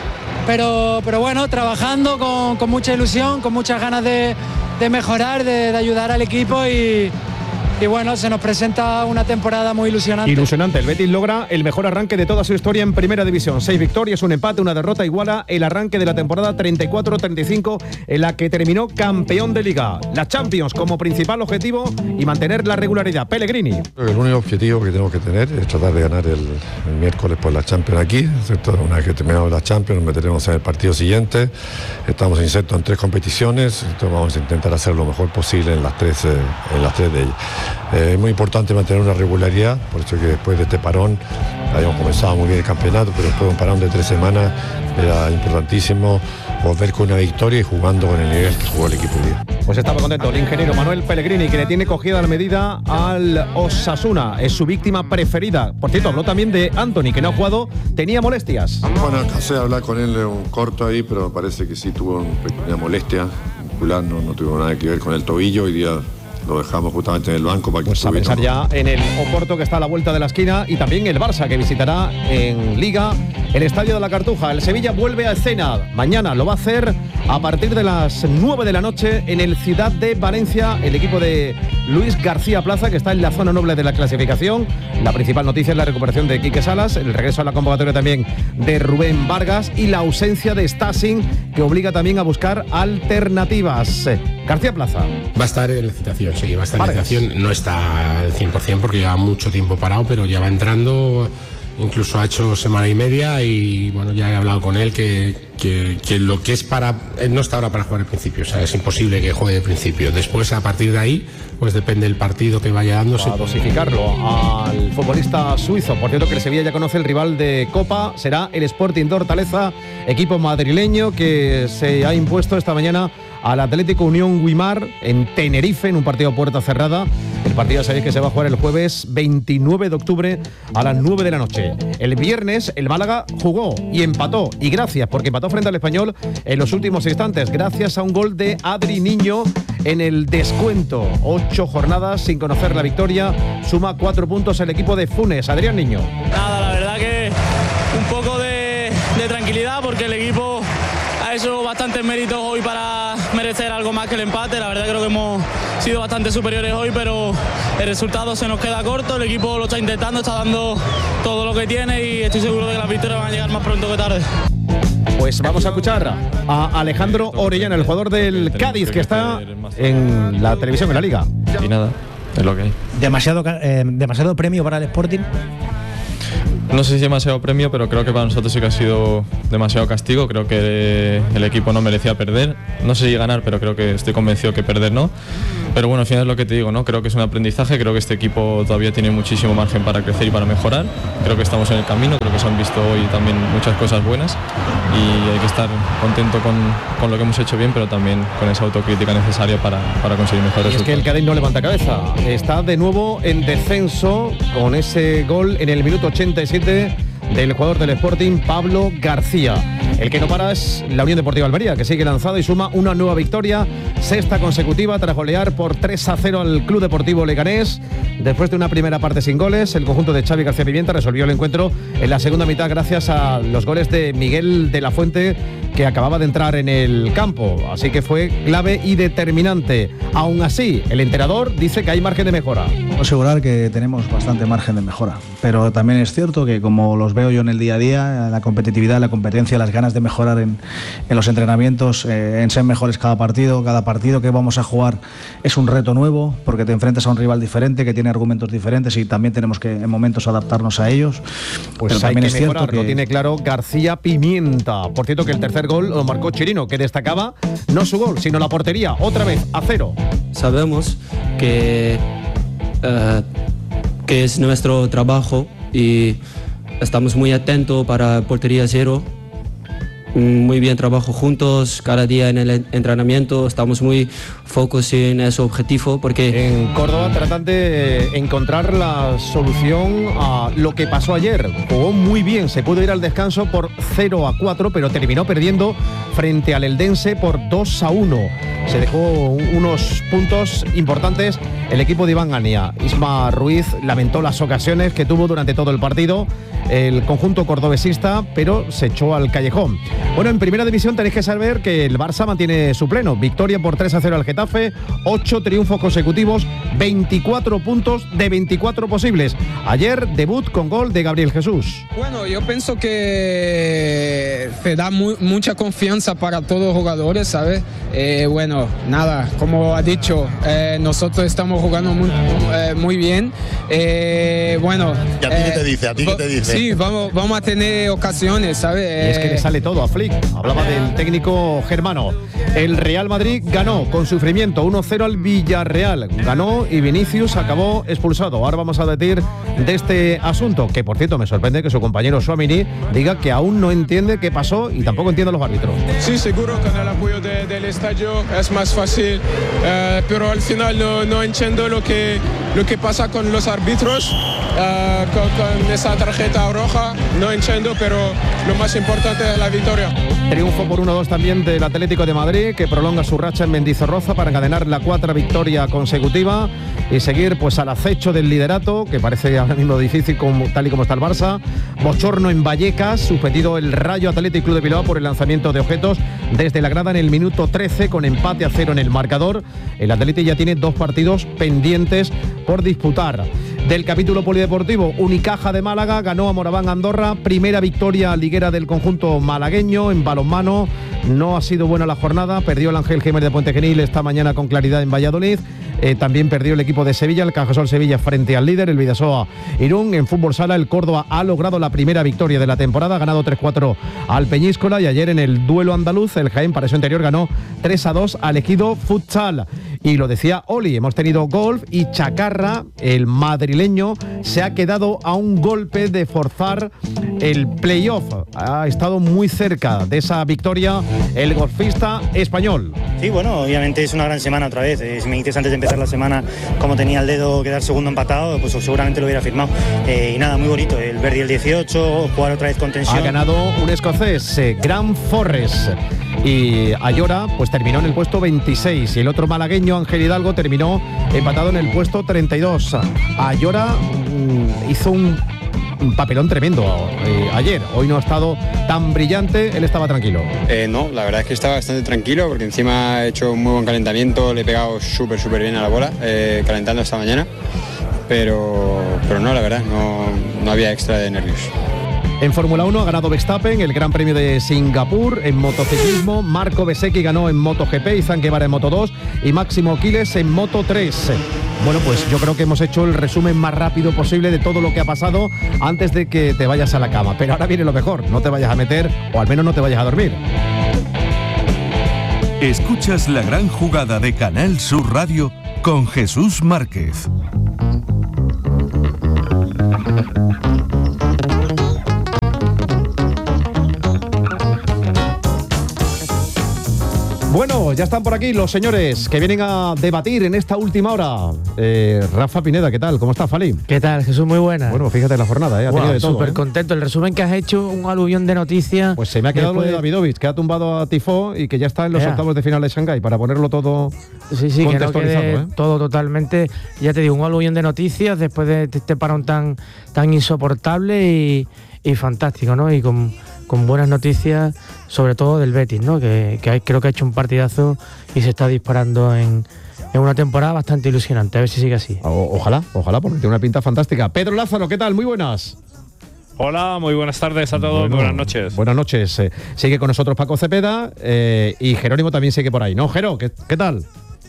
Pero, pero bueno, trabajando con, con mucha ilusión, con muchas ganas de, de mejorar, de, de ayudar al equipo y, y bueno, se nos presenta una temporada muy ilusionante. Ilusionante, el Betis logra el mejor arranque de toda su historia en primera división. Seis victorias, un empate, una derrota, iguala el arranque de la temporada treinta y cuatro treinta y cinco en la que terminó campeón de Liga. La Champions como principal objetivo y mantener la regularidad. Pellegrini. Creo que el único objetivo que tenemos que tener es tratar de ganar el, el miércoles por la Champions aquí, ¿cierto? Una vez que terminamos la Champions nos meteremos en el partido siguiente. Estamos insertos en tres competiciones, entonces vamos a intentar hacer lo mejor posible en las tres, eh, en las tres de ellas. Eh, es muy importante mantener una regularidad, por eso que después de este parón habíamos comenzado muy bien el campeonato, pero después de un parón de tres semanas era importantísimo volver con una victoria y jugando con el nivel que jugó el equipo hoy día. Pues estaba contento el ingeniero Manuel Pellegrini, que le tiene cogida la medida al Osasuna. Es su víctima preferida. Por cierto, habló también de Anthony, que no ha jugado, tenía molestias. Bueno, alcancé a hablar con él un corto ahí, pero parece que sí tuvo una pequeña molestia muscular, no, no tuvo nada que ver con el tobillo. Hoy día lo dejamos justamente en el banco para que pues a pensar ya en el Oporto, que está a la vuelta de la esquina, y también el Barça, que visitará en Liga el Estadio de la Cartuja. El Sevilla vuelve a escena. Mañana lo va a hacer a partir de las nueve de la noche en el Ciudad de Valencia, el equipo de Luis García Plaza, que está en la zona noble de la clasificación. La principal noticia es la recuperación de Quique Salas, el regreso a la convocatoria también de Rubén Vargas y la ausencia de Stasin, que obliga también a buscar alternativas. García Plaza. Va a estar en la citación, sí, va a estar en la citación. No está al cien por cien porque lleva mucho tiempo parado, pero ya va entrando. Incluso ha hecho semana y media y bueno, ya he hablado con él que, que, que lo que es para... Él no está ahora para jugar al principio, o sea, es imposible que juegue de principio. Después, a partir de ahí, pues depende del partido que vaya dándose. A dosificarlo al futbolista suizo. Por cierto, que el Sevilla ya conoce el rival de Copa, será el Sporting de Hortaleza, equipo madrileño que se ha impuesto esta mañana al Atlético Unión Guimar en Tenerife, en un partido a puerta cerrada. El partido, sabéis que se va a jugar el jueves veintinueve de octubre a las nueve de la noche. El viernes el Málaga jugó y empató, y gracias, porque empató frente al Español en los últimos instantes, gracias a un gol de Adri Niño en el descuento. Ocho jornadas sin conocer la victoria, suma cuatro puntos el equipo de Funes. Adrián Niño. Nada, la verdad que un poco de, de tranquilidad, porque el equipo ha hecho bastantes méritos hoy para merecer algo más que el empate. La verdad creo que hemos, sido bastante superiores hoy, pero el resultado se nos queda corto, el equipo lo está intentando, está dando todo lo que tiene y estoy seguro de que las victorias van a llegar más pronto que tarde. Pues vamos a escuchar a Alejandro Orellana, el jugador del Cádiz, que está en la televisión, en la Liga. Y nada, es lo que hay. ¿Demasiado, eh, demasiado premio para el Sporting? No sé si demasiado premio, pero creo que para nosotros sí que ha sido demasiado castigo. Creo que el equipo no merecía perder. No sé si ganar, pero creo que estoy convencido que perder no. Pero bueno, al final es lo que te digo, ¿no? Creo que es un aprendizaje, creo que este equipo todavía tiene muchísimo margen para crecer y para mejorar. Creo que estamos en el camino, creo que se han visto hoy también muchas cosas buenas y hay que estar contento con, con lo que hemos hecho bien, pero también con esa autocrítica necesaria para, para conseguir mejores y resultados. Es que el Cádiz no levanta cabeza, está de nuevo en descenso con ese gol en el minuto ochenta y siete del jugador del Sporting, Pablo García. El que no para es la Unión Deportiva Almería, que sigue lanzado y suma una nueva victoria, sexta consecutiva, tras golear por tres a cero al Club Deportivo Leganés. Después de una primera parte sin goles, el conjunto de Xavi García Pimienta resolvió el encuentro en la segunda mitad gracias a los goles de Miguel de la Fuente, que acababa de entrar en el campo. Así que fue clave y determinante. Aún así, el entrenador dice que hay margen de mejora. Puedo asegurar que tenemos bastante margen de mejora, pero también es cierto que, como los veo yo en el día a día, la competitividad, la competencia, las ganas de mejorar en, en los entrenamientos, eh, en ser mejores cada partido, cada partido que vamos a jugar es un reto nuevo, porque te enfrentas a un rival diferente, que tiene argumentos diferentes y también tenemos que en momentos adaptarnos a ellos. Pues pero hay también que es cierto mejorar, que lo tiene claro García Pimienta. Por cierto, que el tercer gol lo marcó Chirino, que destacaba no su gol, sino la portería, otra vez a cero. Sabemos que, uh, que es nuestro trabajo y estamos muy atentos para portería cero. Muy bien trabajo juntos, cada día en el entrenamiento, estamos muy focusados en ese objetivo porque... En Córdoba tratan de encontrar la solución a lo que pasó ayer. Jugó muy bien, se pudo ir al descanso por cero a cuatro, pero terminó perdiendo frente al Eldense por dos a uno. Se dejó unos puntos importantes el equipo de Iván Ania. Isma Ruiz lamentó las ocasiones que tuvo durante todo el partido el conjunto cordobesista, pero se echó al callejón. Bueno, en primera división tenéis que saber que el Barça mantiene su pleno. Victoria por tres a cero al Getafe, ocho triunfos consecutivos, veinticuatro puntos de veinticuatro posibles. Ayer debut con gol de Gabriel Jesús. Bueno, yo pienso que se da muy, mucha confianza para todos los jugadores, ¿sabes? Eh, bueno, nada, como ha dicho, eh, nosotros estamos jugando muy, eh, muy bien. Eh, bueno, ¿y a ti qué te dice? ¿A ti qué te dice? Sí, vamos, vamos a tener ocasiones, ¿sabes? Y es que le sale todo a Flick. Hablaba del técnico germano. El Real Madrid ganó con sufrimiento uno cero al Villarreal. Ganó y Vinicius acabó expulsado. Ahora vamos a decir de este asunto, que por cierto me sorprende que su compañero Tchouaméni diga que aún no entiende qué pasó y tampoco entiende los árbitros. Sí, seguro, con el apoyo de, del estadio es más fácil, eh, pero al final no, no entiendo lo que, lo que pasa con los árbitros, eh, con, con esa tarjeta roja, no entiendo, pero lo más importante es la victoria. Triunfo por uno dos también del Atlético de Madrid, que prolonga su racha en Mendizorroza para encadenar la cuarta victoria consecutiva y seguir pues al acecho del liderato, que parece ahora mismo difícil como, tal y como está el Barça. Bochorno en Vallecas, suspendido el Rayo Athletic Club de Bilbao por el lanzamiento de objetos desde la grada en el minuto trece, con empate a cero en el marcador. El Athletic ya tiene dos partidos pendientes por disputar. Del capítulo polideportivo, Unicaja de Málaga ganó a Moraván Andorra, primera victoria liguera del conjunto malagueño. En balonmano no ha sido buena la jornada, perdió el Ángel Gémez de Puente Genil esta mañana con claridad en Valladolid. Eh, también perdió el equipo de Sevilla, el Cajasol Sevilla, frente al líder, el Vidasoa Irún. En fútbol sala, el Córdoba ha logrado la primera victoria de la temporada, ha ganado tres cuatro al Peñíscola, y ayer en el duelo andaluz, el Jaén, para eso anterior, ganó tres a dos al Ejido Futsal. Y lo decía Oli, hemos tenido golf y Chacarra, el madrileño, se ha quedado a un golpe de forzar el playoff. Ha estado muy cerca de esa victoria el golfista español. Sí, bueno, obviamente es una gran semana otra vez. Si me dices antes de empezar la semana cómo tenía el dedo quedar segundo empatado, pues seguramente lo hubiera firmado. Eh, y nada, muy bonito. El Verdi el dieciocho, jugar otra vez con tensión. Ha ganado un escocés, eh, Grant Forrest. Y Ayora pues terminó en el puesto veintiséis y el otro malagueño, Ángel Hidalgo, terminó empatado en el puesto treinta y dos. Ayora mmm, hizo un un papelón tremendo eh, ayer. Hoy no ha estado tan brillante, él estaba tranquilo. Eh, no, la verdad es que estaba bastante tranquilo porque encima he hecho un muy buen calentamiento, le he pegado súper, súper bien a la bola, eh, calentando esta mañana, pero, pero no, la verdad, no, no había extra de nervios. En Fórmula uno ha ganado Verstappen el Gran Premio de Singapur. En motociclismo, Marco Bezzecchi ganó en MotoGP, Izan Guevara en Moto dos y Máximo Quiles en Moto tres. Bueno, pues yo creo que hemos hecho el resumen más rápido posible de todo lo que ha pasado antes de que te vayas a la cama. Pero ahora viene lo mejor, no te vayas a meter o al menos no te vayas a dormir. Escuchas la gran jugada de Canal Sur Radio con Jesús Márquez. Bueno, ya están por aquí los señores que vienen a debatir en esta última hora. Eh, Rafa Pineda, ¿qué tal? ¿Cómo estás, Fali? ¿Qué tal, Jesús? Muy buena. Bueno, fíjate la jornada, ¿eh? Ha wow, tenido de todo. Súper ¿eh? contento. El resumen que has hecho, un aluvión de noticias. Pues se me ha quedado después... lo de Davidovich, que ha tumbado a Tifó y que ya está en los ya. octavos de final de Shanghái, para ponerlo todo sí, sí, contextualizado. Que no quede ¿eh? todo totalmente, ya te digo, un aluvión de noticias después de este parón tan, tan insoportable y, y fantástico, ¿no? Y con... con buenas noticias, sobre todo del Betis, ¿no? Que, que hay, creo que ha hecho un partidazo y se está disparando en, en una temporada bastante ilusionante. A ver si sigue así. O, ojalá, ojalá, porque tiene una pinta fantástica. Pedro Lázaro, ¿qué tal? Muy buenas. Hola, muy buenas tardes a todos, bueno, buenas noches. Buenas noches. Eh, sigue con nosotros Paco Cepeda eh, y Jerónimo también sigue por ahí, ¿no? Jero, ¿qué, qué tal?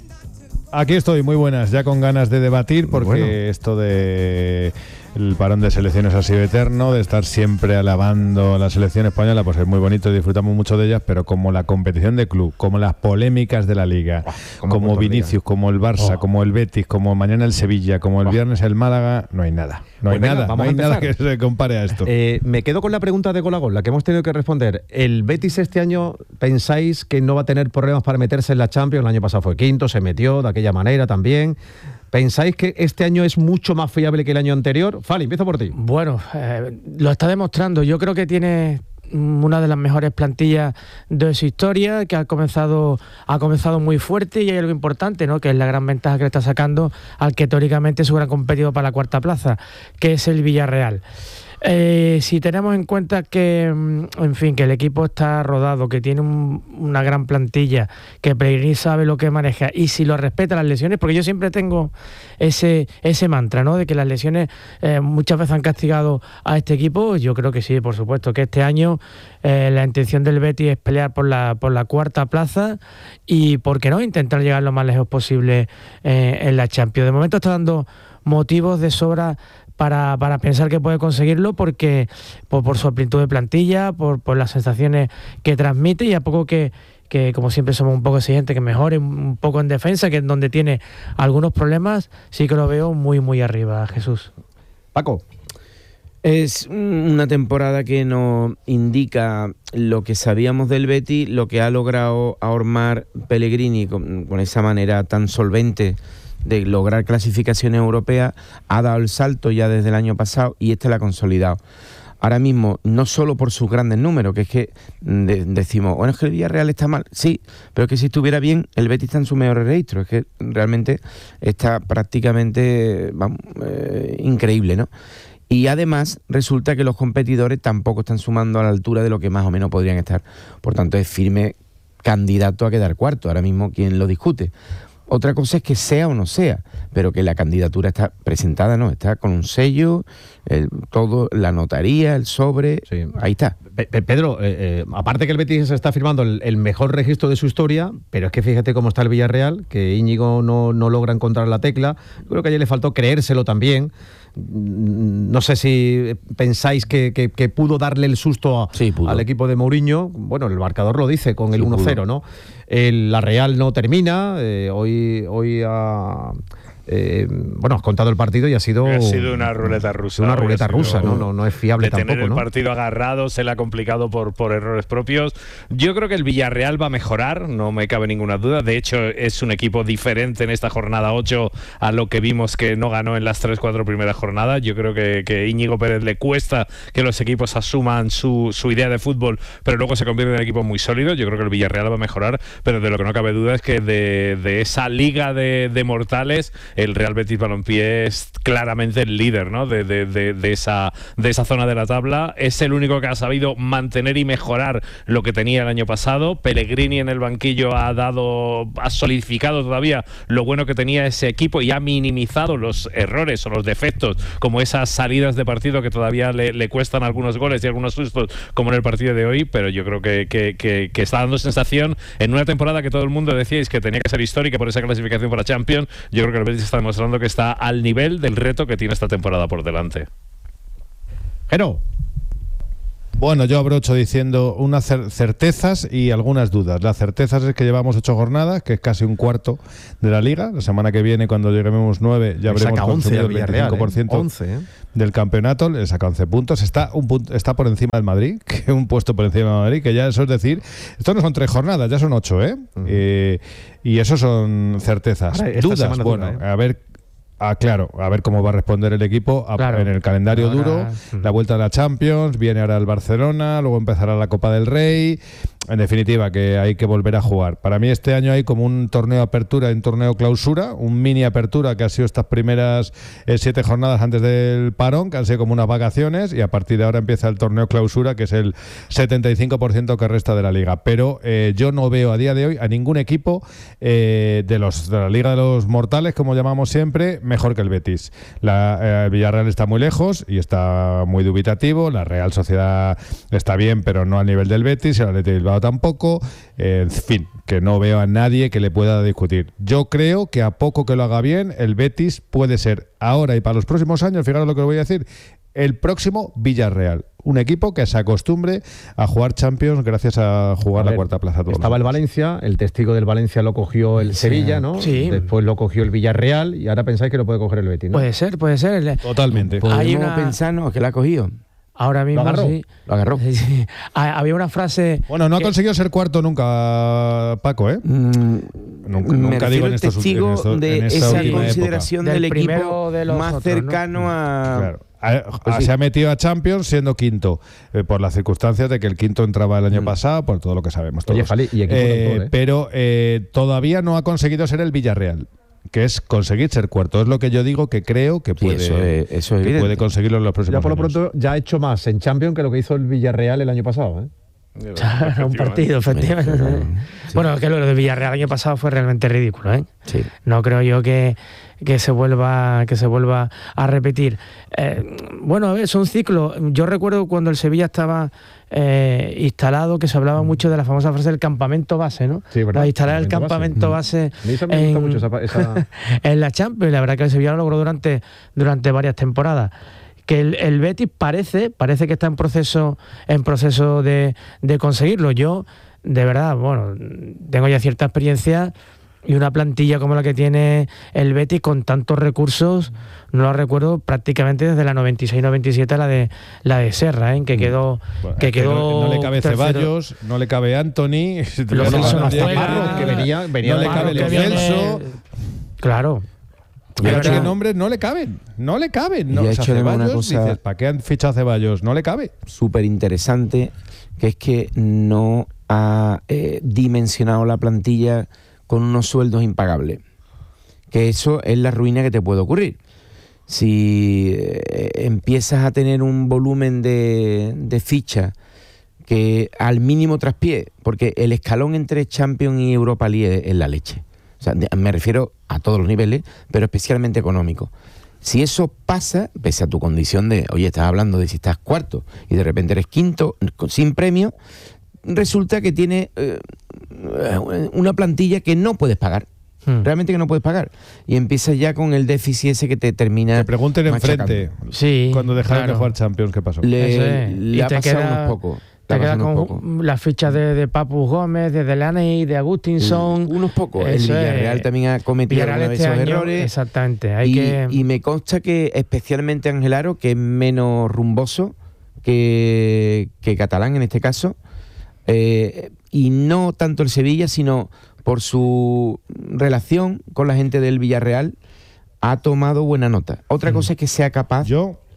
Aquí estoy, muy buenas, ya con ganas de debatir porque bueno. esto de el parón de selecciones ha sido eterno, de estar siempre alabando a la selección española, pues es muy bonito y disfrutamos mucho de ellas, pero como la competición de club, como las polémicas de la Liga, oh, como, como Vinicius, como el Barça, oh. como el Betis, como mañana el Sevilla, como el oh. viernes el Málaga, no hay nada. No pues hay venga, nada, no hay nada que se compare a esto. Eh, me quedo con la pregunta de gol a gol, la que hemos tenido que responder. ¿El Betis este año pensáis que no va a tener problemas para meterse en la Champions? El año pasado fue quinto, se metió de aquella manera también. ¿Pensáis que este año es mucho más fiable que el año anterior? Fali, empiezo por ti. Bueno, eh, lo está demostrando. Yo creo que tiene una de las mejores plantillas de su historia, que ha comenzado ha comenzado muy fuerte y hay algo importante, ¿no? Que es la gran ventaja que le está sacando al que teóricamente es su gran competidor para la cuarta plaza, que es el Villarreal. Eh, si tenemos en cuenta que, en fin, que el equipo está rodado, que tiene un, una gran plantilla, que Pellegrini sabe lo que maneja y si lo respeta las lesiones, porque yo siempre tengo ese ese mantra, ¿no? De que las lesiones eh, muchas veces han castigado a este equipo. Yo creo que sí, por supuesto, que este año eh, la intención del Betis es pelear por la por la cuarta plaza y, ¿por qué no?, intentar llegar lo más lejos posible eh, en la Champions. De momento está dando motivos de sobra Para, para pensar que puede conseguirlo porque por, por su amplitud de plantilla, por, por las sensaciones que transmite y a poco que, que, como siempre somos un poco exigentes, que mejore un poco en defensa, que es donde tiene algunos problemas, sí que lo veo muy, muy arriba, Jesús. Paco. Es una temporada que nos indica lo que sabíamos del Betis, lo que ha logrado ahormar Pellegrini con, con esa manera tan solvente de lograr clasificaciones europeas, ha dado el salto ya desde el año pasado y este la ha consolidado. Ahora mismo, no solo por sus grandes números, que es que de, decimos, bueno, es que el Villarreal está mal, sí, pero es que si estuviera bien, el Betis está en su mejor registro, es que realmente está prácticamente, vamos, eh, increíble, ¿no? Y además resulta que los competidores tampoco están sumando a la altura de lo que más o menos podrían estar. Por tanto, es firme candidato a quedar cuarto, ahora mismo quien lo discute. Otra cosa es que sea o no sea, pero que la candidatura está presentada, no, está con un sello, el, todo, la notaría, el sobre, sí. Ahí está. Pe- Pedro, eh, eh, aparte que el Betis está firmando el, el mejor registro de su historia, pero es que fíjate cómo está el Villarreal, que Íñigo no, no logra encontrar la tecla. Yo creo que ayer le faltó creérselo también. No sé si pensáis que, que, que pudo darle el susto a, sí, al equipo de Mourinho. Bueno, el marcador lo dice con el sí, uno cero, ¿no? El, la Real no termina. Eh, hoy hoy ha... Eh, bueno, has contado el partido y ha sido... Ha sido una ruleta rusa. Una ruleta rusa, ¿no? No, no es fiable de tampoco, tener el ¿no? partido agarrado, se le ha complicado por, por errores propios. Yo creo que el Villarreal va a mejorar, no me cabe ninguna duda. De hecho, es un equipo diferente en esta jornada ocho a lo que vimos que no ganó en las tres cuatro primeras jornadas. Yo creo que, que Íñigo Pérez le cuesta que los equipos asuman su, su idea de fútbol, pero luego se convierte en equipos muy sólidos. Yo creo que el Villarreal va a mejorar, pero de lo que no cabe duda es que de, de esa liga de, de mortales el Real Betis Balompié es claramente el líder, ¿no? de, de, de, de, esa, de esa zona de la tabla. Es el único que ha sabido mantener y mejorar lo que tenía el año pasado. Pellegrini en el banquillo ha dado, ha solidificado todavía lo bueno que tenía ese equipo y ha minimizado los errores o los defectos, como esas salidas de partido que todavía le, le cuestan algunos goles y algunos sustos, como en el partido de hoy. Pero yo creo que, que, que, que está dando sensación en una temporada que todo el mundo decíais que tenía que ser histórica por esa clasificación para Champions. Yo creo que el Betis está demostrando que está al nivel del reto que tiene esta temporada por delante. Pero bueno, yo abrocho diciendo unas certezas y algunas dudas. Las certezas es que llevamos ocho jornadas, que es casi un cuarto de la Liga. La semana que viene, cuando lleguemos nueve, ya habremos consumido el veinticinco por ciento ¿eh? once, ¿eh? del campeonato. Le saca once puntos. Está un punto, está por encima del Madrid, que un puesto por encima del Madrid, que ya eso es decir, esto no son tres jornadas, ya son ocho, ¿eh? Uh-huh. eh y eso son certezas. Ahora, dudas, bueno, dura, ¿eh? a ver. Ah, claro, a ver cómo va a responder el equipo a, claro. en el calendario ahora, duro, la vuelta a la Champions, viene ahora el Barcelona, luego empezará la Copa del Rey. En definitiva, que hay que volver a jugar. Para mí este año hay como un torneo apertura y un torneo clausura, un mini apertura que ha sido estas primeras eh, siete jornadas antes del parón, que han sido como unas vacaciones, y a partir de ahora empieza el torneo clausura, que es el setenta y cinco por ciento que resta de la Liga. Pero eh, yo no veo a día de hoy a ningún equipo eh, de, los, de la Liga de los Mortales, como llamamos siempre, mejor que el Betis. La, eh, el Villarreal está muy lejos y está muy dubitativo, la Real Sociedad está bien, pero no al nivel del Betis, el Athletic Bilbao tampoco, eh, en fin, que no veo a nadie que le pueda discutir. Yo creo que a poco que lo haga bien, el Betis puede ser ahora y para los próximos años, fijaros lo que voy a decir, el próximo Villarreal. Un equipo que se acostumbre a jugar Champions gracias a jugar a ver, la cuarta plaza. Todos estaba el Valencia, el testigo del Valencia lo cogió el sí. Sevilla, ¿no? Sí. Después lo cogió el Villarreal y ahora pensáis que lo puede coger el Betis, ¿no? Puede ser, puede ser. Totalmente. Hay una pensar, no, que la ha cogido. Ahora mismo ¿Lo agarró? sí. Lo agarró. Sí. Había una frase... Bueno, no que... ha conseguido ser cuarto nunca, Paco, ¿eh? Mm, nunca nunca digo en estos testigo en esto, de en esta esa última consideración época. del, del equipo de los más otros, cercano ¿no? a... Claro. A, pues a, sí. Se ha metido a Champions siendo quinto, eh, por las circunstancias de que el quinto entraba el año mm. pasado, por todo lo que sabemos todos. Oye, Fali, y equipo eh, doctor, ¿eh? Pero eh, todavía no ha conseguido ser el Villarreal, que es conseguir ser cuarto. Es lo que yo digo que creo que puede, sí, eso es, eso es que puede conseguirlo en los próximos años. Ya por lo años. pronto ya ha hecho más en Champions que lo que hizo el Villarreal el año pasado, ¿eh? Claro, un partido, efectivamente. Sí. Bueno, que lo de Villarreal el año pasado fue realmente ridículo, ¿eh? Sí. No creo yo que, que se vuelva que se vuelva a repetir. Eh, bueno, a ver, es un ciclo. Yo recuerdo cuando el Sevilla estaba eh, instalado, que se hablaba mucho de la famosa frase del campamento base, ¿no? Sí, ¿verdad? Para instalar el campamento base, base me en, gusta mucho esa, esa... en la Champions. La verdad que el Sevilla lo logró durante, durante varias temporadas. Que el, el Betis parece parece que está en proceso en proceso de, de conseguirlo. Yo, de verdad, bueno, tengo ya cierta experiencia y una plantilla como la que tiene el Betis con tantos recursos, no la recuerdo prácticamente desde la noventa y seis noventa y siete la de la de Serra, ¿eh? que quedó bueno, que quedó no, no le cabe tercero. Ceballos, no le cabe Anthony, Lo no, no, Parro, que venía, venía no le cabe Lo Celso. Claro. Pero que nombres no le caben, no le caben. No, y o ha sea, hecho Ceballos, una cosa dices, ¿para qué han fichado a Ceballos? No le cabe. Súper interesante, que es que no ha eh, dimensionado la plantilla con unos sueldos impagables. Que eso es la ruina que te puede ocurrir. Si eh, empiezas a tener un volumen de, de ficha que al mínimo traspié, porque el escalón entre Champions y Europa League es la leche. O sea, me refiero a todos los niveles, pero especialmente económico. Si eso pasa, pese a tu condición de, oye, estás hablando de si estás cuarto y de repente eres quinto sin premio, resulta que tiene eh, una plantilla que no puedes pagar. Hmm. Realmente que no puedes pagar. Y empiezas ya con el déficit ese que te termina. Te pregunten enfrente. Sí. Cuando dejaron claro. de jugar Champions, ¿qué pasó? Le, es. le y ha te pasado queda, unos pocos. Te quedas con las fichas de, de Papu Gómez, de Delaney, de Agustinson. Sí, unos pocos. El Villarreal es. también ha cometido alguna vez esos errores. Exactamente. Hay y, que... y me consta que especialmente Ángel Aro, que es menos rumboso que, que Catalán en este caso, eh, y no tanto el Sevilla, sino por su relación con la gente del Villarreal, ha tomado buena nota. Otra mm. cosa es que sea capaz Yo...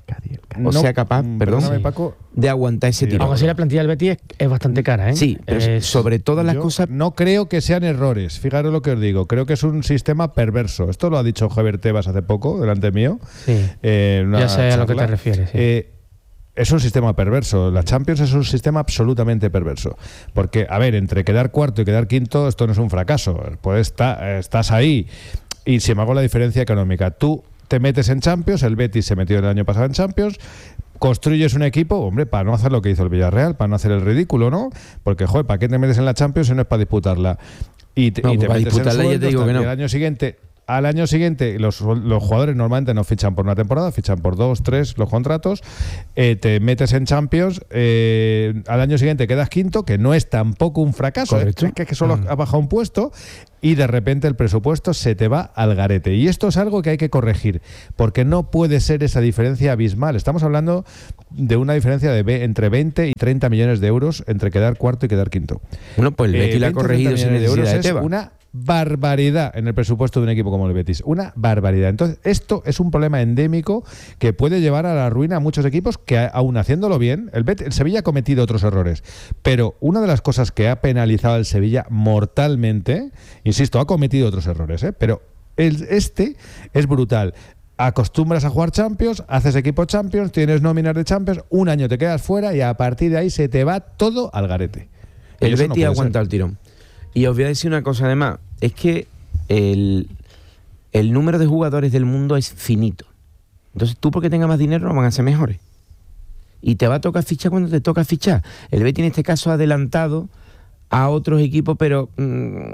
o sea capaz, No, perdón, perdóname, Paco. de aguantar ese tiro. Aunque sí, la plantilla del Betis es, es bastante cara, ¿eh? Sí, pero Es- sobre todas las Yo cosas. no creo que sean errores. Fijaros lo que os digo. Creo que es un sistema perverso. Esto lo ha dicho Javier Tebas hace poco, delante mío. Sí. eh, en una Ya sé a lo que charla. te refieres, sí. Eh, es un sistema perverso. La Champions es un sistema absolutamente perverso. Porque, a ver, entre quedar cuarto y quedar quinto, esto no es un fracaso. Pues está, estás ahí. Y sin embargo, la diferencia económica. Tú te metes en Champions, el Betis se metió el año pasado en Champions. Construyes un equipo, hombre, para no hacer lo que hizo el Villarreal, para no hacer el ridículo, ¿no? Porque, joder, ¿para qué te metes en la Champions si no es para disputarla? Y te, No, y te para metes en disputarla ya te sueldos, digo tal, que no. y el año siguiente, al año siguiente, los, los jugadores normalmente no fichan por una temporada, fichan por dos, tres los contratos, eh, te metes en Champions, eh, al año siguiente quedas quinto, que no es tampoco un fracaso, ¿eh? es que, que solo Mm. ha bajado un puesto, y de repente el presupuesto se te va al garete. Y esto es algo que hay que corregir, porque no puede ser esa diferencia abismal. Estamos hablando de una diferencia de ve- entre veinte y treinta millones de euros entre quedar cuarto y quedar quinto. Bueno, pues el Betis la ha veinte o corregido treinta sin millones de necesidad euros de es Tebas. una barbaridad en el presupuesto de un equipo como el Betis. Una barbaridad. Entonces, esto es un problema endémico que puede llevar a la ruina a muchos equipos que, aún haciéndolo bien, el, Betis, el Sevilla ha cometido otros errores. Pero una de las cosas que ha penalizado al Sevilla mortalmente, insisto, ha cometido otros errores, ¿eh? pero el, este es brutal. Acostumbras a jugar Champions, haces equipo Champions, tienes nóminas de Champions, un año te quedas fuera y a partir de ahí se te va todo al garete. Y El eso no Betis puede ha aguantado ser. el tirón. Y os voy a decir una cosa además, es que el, el número de jugadores del mundo es finito. Entonces tú porque tengas más dinero no van a ser mejores. Y te va a tocar fichar cuando te toca fichar. El Betis en este caso ha adelantado a otros equipos, pero mmm,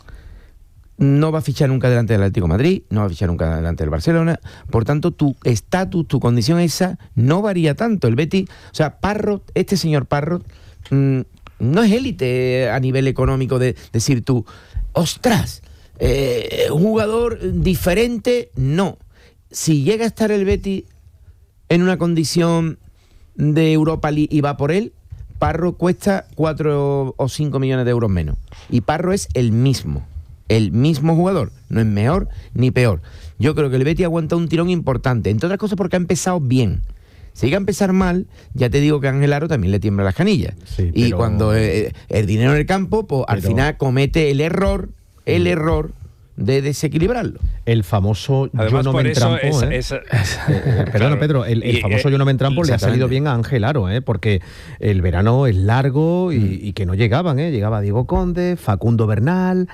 no va a fichar nunca delante del Atlético de Madrid, no va a fichar nunca delante del Barcelona. Por tanto, tu estatus, tu condición esa no varía tanto. El Betis, o sea, Parrot, este señor Parrot, mmm, no es élite a nivel económico de decir tú, ostras, eh, un jugador diferente, no. Si llega a estar el Betis en una condición de Europa League y va por él, Parro cuesta cuatro o cinco millones de euros menos. Y Parro es el mismo, el mismo jugador, no es mejor ni peor. Yo creo que el Betis aguanta un tirón importante, entre otras cosas porque ha empezado bien. Si llega a empezar mal, ya te digo que a Ángel Aro también le tiembla las canillas. Sí, y pero- cuando eh, el dinero en el campo, pues al Pero- final comete el error, el error de desequilibrarlo. El famoso Además, yo no por me eso entrampo, es- ¿eh? es- Eh, Perdona, claro. Pedro, el, el Y, famoso eh, yo no me entrampo le ha salido exactamente. bien a Ángel Aro, ¿eh? Porque el verano es largo y, y que no llegaban, ¿eh? Llegaba Diego Conde, Facundo Bernal,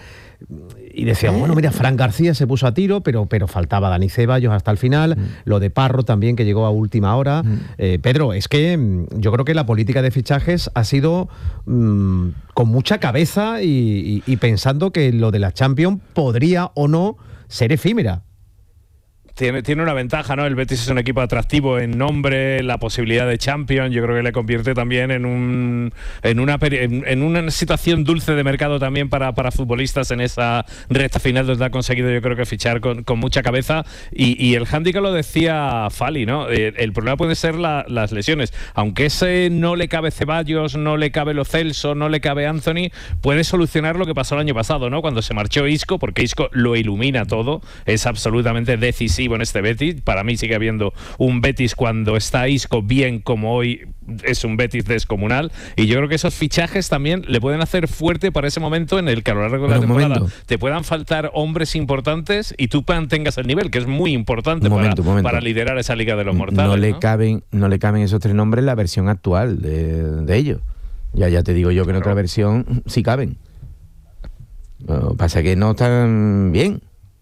y decíamos, bueno, mira, Fran García se puso a tiro, pero, pero faltaba Dani Ceballos hasta el final, lo de Parro también, que llegó a última hora. Eh, Pedro, es que mm, yo creo que la política de fichajes ha sido mm, con mucha cabeza y, y- y pensando que lo de la Champions podría o no ser efímera. Tiene, tiene una ventaja, ¿no? El Betis es un equipo atractivo en nombre, la posibilidad de Champions, yo creo que le convierte también en un en una peri- en, en una situación dulce de mercado también para, para futbolistas en esa recta final donde ha conseguido yo creo que fichar con, con mucha cabeza y, y el hándicap lo decía Fali, ¿no? El, el problema puede ser la, las lesiones, aunque ese no le cabe Ceballos, no le cabe Lo Celso, no le cabe Anthony, puede solucionar lo que pasó el año pasado, ¿no? Cuando se marchó Isco, porque Isco lo ilumina todo, es absolutamente decisivo en este Betis. Para mí sigue habiendo un Betis cuando está Isco bien, como hoy es un Betis descomunal, y yo creo que esos fichajes también le pueden hacer fuerte para ese momento en el que a lo largo de la Pero un temporada momento. te puedan faltar hombres importantes y tú mantengas el nivel, que es muy importante Un para, momento, un momento. para liderar esa Liga de los Mortales, no le ¿no? caben no le caben esos tres nombres en la versión actual de, de ellos. Ya ya te digo yo que en otra versión sí caben. Lo que pasa es que no están bien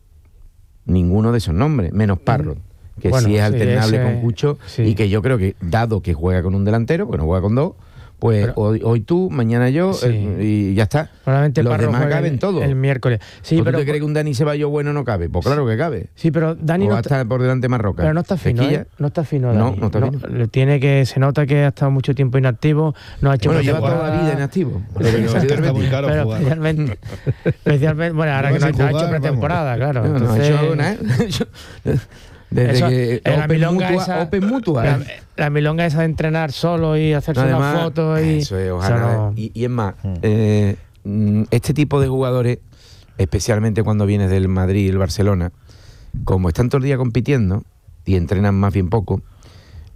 ninguno de esos nombres, menos Parrot, que Bueno, sí es sí, alternable ese- con Cucho sí. y que yo creo que, dado que juega con un delantero, porque no juega con dos, pues Pero- hoy, hoy tú, mañana yo, Sí. eh, y ya está. Probablemente Los Parro demás juegue caben el- todos. el miércoles. Sí, ¿Tú pero te crees que un Dani Ceballos bueno no cabe? Pues claro que cabe. Sí, pero Dani o no va a está, estar por delante Marroca. pero no está fino, Sequilla. ¿eh? No está fino, No, Dani. no está fino. le Tiene que, se nota que ha estado mucho tiempo inactivo, no ha hecho Bueno, lleva toda la pretemporada. vida inactivo. Pero Desde que es salió que del está muy Betis. caro Pero jugar. especialmente, especialmente, bueno, ahora que Lleva no sin ha hecho jugar, pretemporada, claro. No, no ha entonces, hecho nada, ¿eh? Yo- Desde eso, que eh, la Open milonga Mutua, esa- Open Mutua, la, ¿eh? la milonga esa de entrenar solo y hacerse No, una además, foto y eso es, o sea, ojalá. no- y, y es más, eh, mm, este tipo de jugadores, especialmente cuando vienes del Madrid y el Barcelona, como están todo el día compitiendo y entrenan más bien poco,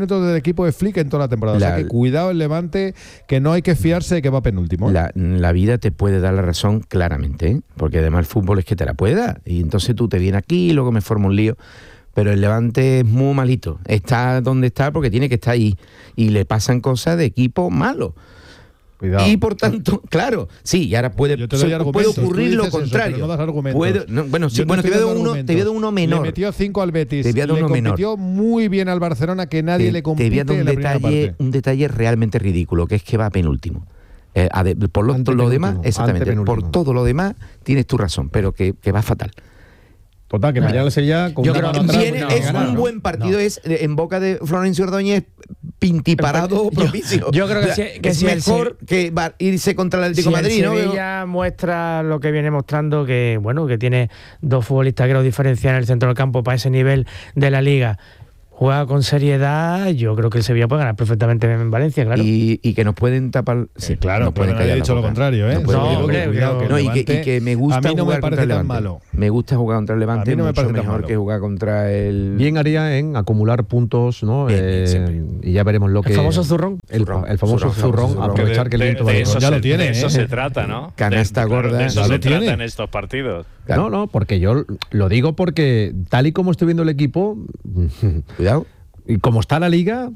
minutos del equipo de Flick en toda la temporada. La, o sea que cuidado el Levante, que no hay que fiarse de que va penúltimo. ¿eh? La, la vida te puede dar la razón claramente, ¿eh? Porque además el fútbol es que te la puede dar. Y entonces tú te vienes aquí y luego me formo un lío. pero el Levante es muy malito. Está donde está porque tiene que estar ahí. Y le pasan cosas de equipo malo. Cuidado. Y por tanto, claro, sí, y ahora puede, puede ocurrir lo contrario. Eso, no das argumentos. Puede, no, bueno, sí, Yo bueno, te voy, a dar uno, te voy a dar uno menor. Le metió cinco al Betis. Te voy a dar le uno compitió menor. muy bien al Barcelona, que nadie te, le compite. Te voy a dar un, en la primera detalle, parte. un detalle realmente ridículo, que es que va penúltimo. Eh, a de, por lo, lo demás, exactamente, por todo lo demás tienes tu razón, pero que, que va fatal. Total, que mañana el Sevilla con Yo una creo que mano atrás, viene, no, es ganar, un ¿no? buen partido, No. es en boca de Florencio Ordóñez pintiparado Yo- propicio. yo creo que O sea, sí- que es sí, el mejor que va- irse contra el Atlético Si de Madrid, el ¿no? Sevilla muestra lo que viene mostrando, que bueno, que tiene dos futbolistas que lo diferencian en el centro del campo para ese nivel de la Liga. Juega con seriedad, yo creo que el Sevilla puede ganar perfectamente en Valencia, claro. Y, y que nos pueden tapar. Sí, claro, nos pero pueden nadie callar ha la dicho lo boca. contrario, ¿eh? Nos pueden No, callar la hombre, boca. cuidado, que el No, y, que, y Levante- que me gusta a mí no me jugar parece contra el tan Levante. malo. Me gusta jugar contra el Levante, A mí no me mucho parece tan mejor malo. que jugar contra el. Bien haría en acumular puntos, ¿no? Bien, bien, Eh, siempre. y ya veremos lo El que. famoso zurrón. El, Zurrón, el famoso zurrón, zurrón, zurrón. aprovechar que el de, viento de va eso, ya se, lo tiene, de eso ¿eh? se trata, ¿no? Canasta de, claro, gorda. de eso Ya se lo trata tiene. en estos partidos. No, no, porque yo lo digo porque tal y como estoy viendo el equipo, Cuidado. y como está la liga,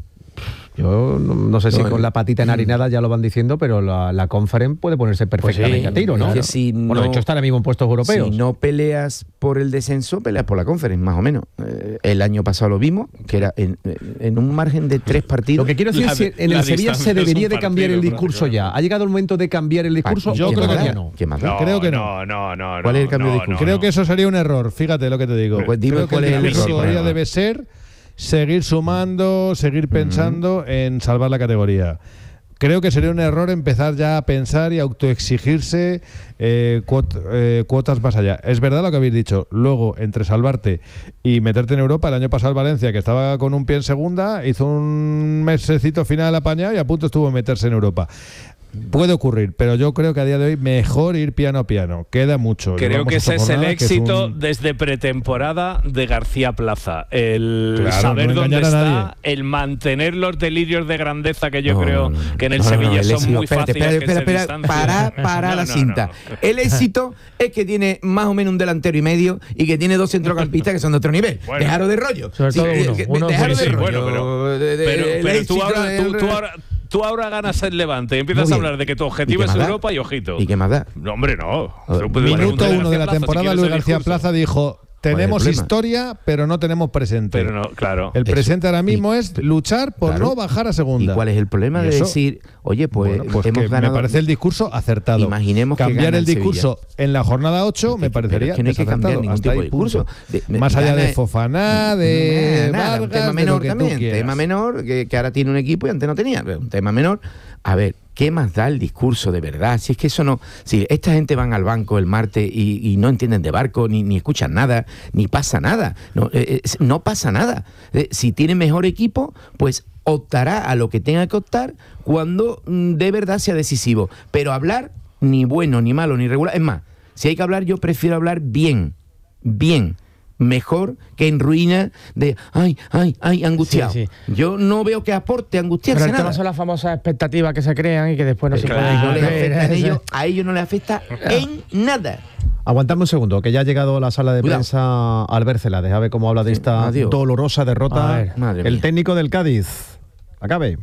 yo no, no sé si No, con la patita enharinada ya lo van diciendo, pero la, la Conference puede ponerse perfectamente sí, a tiro, ¿no? es que si bueno, de no- hecho está ahora mismo en puestos europeos. Si no peleas por el descenso, peleas por la Conference, más o menos. Eh, el año pasado lo vimos, que era en, en un margen de tres partidos. Lo que quiero decir La- es que en la el Sevilla distancia se es un debería de cambiar partido, el discurso ya. ¿Ha llegado el momento de cambiar el discurso? Yo ¿Qué creo más que da? no. ¿Qué más da? No, Creo que no. no, no, no. ¿Cuál es el no, cambio de no, discurso? Creo no. que eso sería un error, fíjate lo que te digo. Pues dime Creo que cuál es el discurso error, todavía Pablo. debe ser seguir sumando, seguir pensando en salvar la categoría. Creo que sería un error empezar ya a pensar y autoexigirse eh, cuot- eh, cuotas más allá. Es verdad lo que habéis dicho. Luego, entre salvarte y meterte en Europa, el año pasado el Valencia, que estaba con un pie en segunda, hizo un mesecito final apañado y a punto estuvo de meterse en Europa. Puede ocurrir, pero yo creo que a día de hoy mejor ir piano a piano. Queda mucho. Creo Llevamos que ese ocho es el jornadas, que es éxito un- desde pretemporada de García Plaza. El Claro, saber no dónde engañar a está, nadie. el mantener los delirios de grandeza que yo No, creo no, no. que en el No, no, no, Sevilla el son éxito- muy espérate, fáciles espera, que espera, se espera, distancien. para, para No, la no, cinta. no. El éxito es que tiene más o menos un delantero y medio y que tiene dos centrocampistas que son de otro nivel. Bueno. Dejaros de rollo. Sobre todo eh, uno, que- uno dejaros Sí, de sí, rollo. bueno, pero, De- de- pero, el pero tú, éxito ahora, del- tú, tú ahora, tú ahora ganas el Levante y empiezas Muy a bien. hablar de que tu ¿Y objetivo qué es más da? Europa y ojito. ¿Y qué más da? No, hombre, no. A ver, Tú puedes minuto preguntarle a Minuto uno de la García Plaza si temporada, quieres Luis el García discurso. Plaza dijo: tenemos problema? historia, pero no tenemos presente. Pero no, claro. El Eso. presente ahora mismo Y- es luchar por Claro. no bajar a ¿Y segunda. cuál es el problema Y de eso- decir, oye, pues, Bueno, pues hemos que ganado? me parece el discurso acertado. Imaginemos que cambiar gana el el Sevilla. discurso en la jornada ocho me Pero parecería es que no hay que cambiar desacertado. ningún Hasta tipo ahí, de discurso. punto. De- me- Más allá gana- de Fofaná, de Nada, nada, un Vargas, tema de menor lo que tú también, quieras. tema menor que, que ahora tiene un equipo y antes no tenía, pero un tema menor. A ver, ¿qué más da el discurso de verdad? Si es que eso no, si esta gente van al banco el martes y, y no entienden de barco, ni, ni escuchan nada, ni pasa nada, no, eh, eh, no pasa nada. Eh, si tiene mejor equipo, pues optará a lo que tenga que optar cuando mm, de verdad sea decisivo. Pero hablar ni bueno, ni malo, ni regular, es más, si hay que hablar, yo prefiero hablar bien, bien. Mejor que en ruina de ay, ay, ay, angustiado. Sí, Yo no veo que aporte angustiarse Pero el nada. tema son las famosas expectativas que se crean y que después no se Claro, pueden no les cumplir. afecta a ellos, a ellos no les afecta en nada. Aguantadme un segundo, que ya ha llegado a la sala de Cuidado. prensa Albert Celades. A ver cómo habla de esta adiós. dolorosa A derrota. ver. Madre El mía. técnico del Cádiz. Acabe.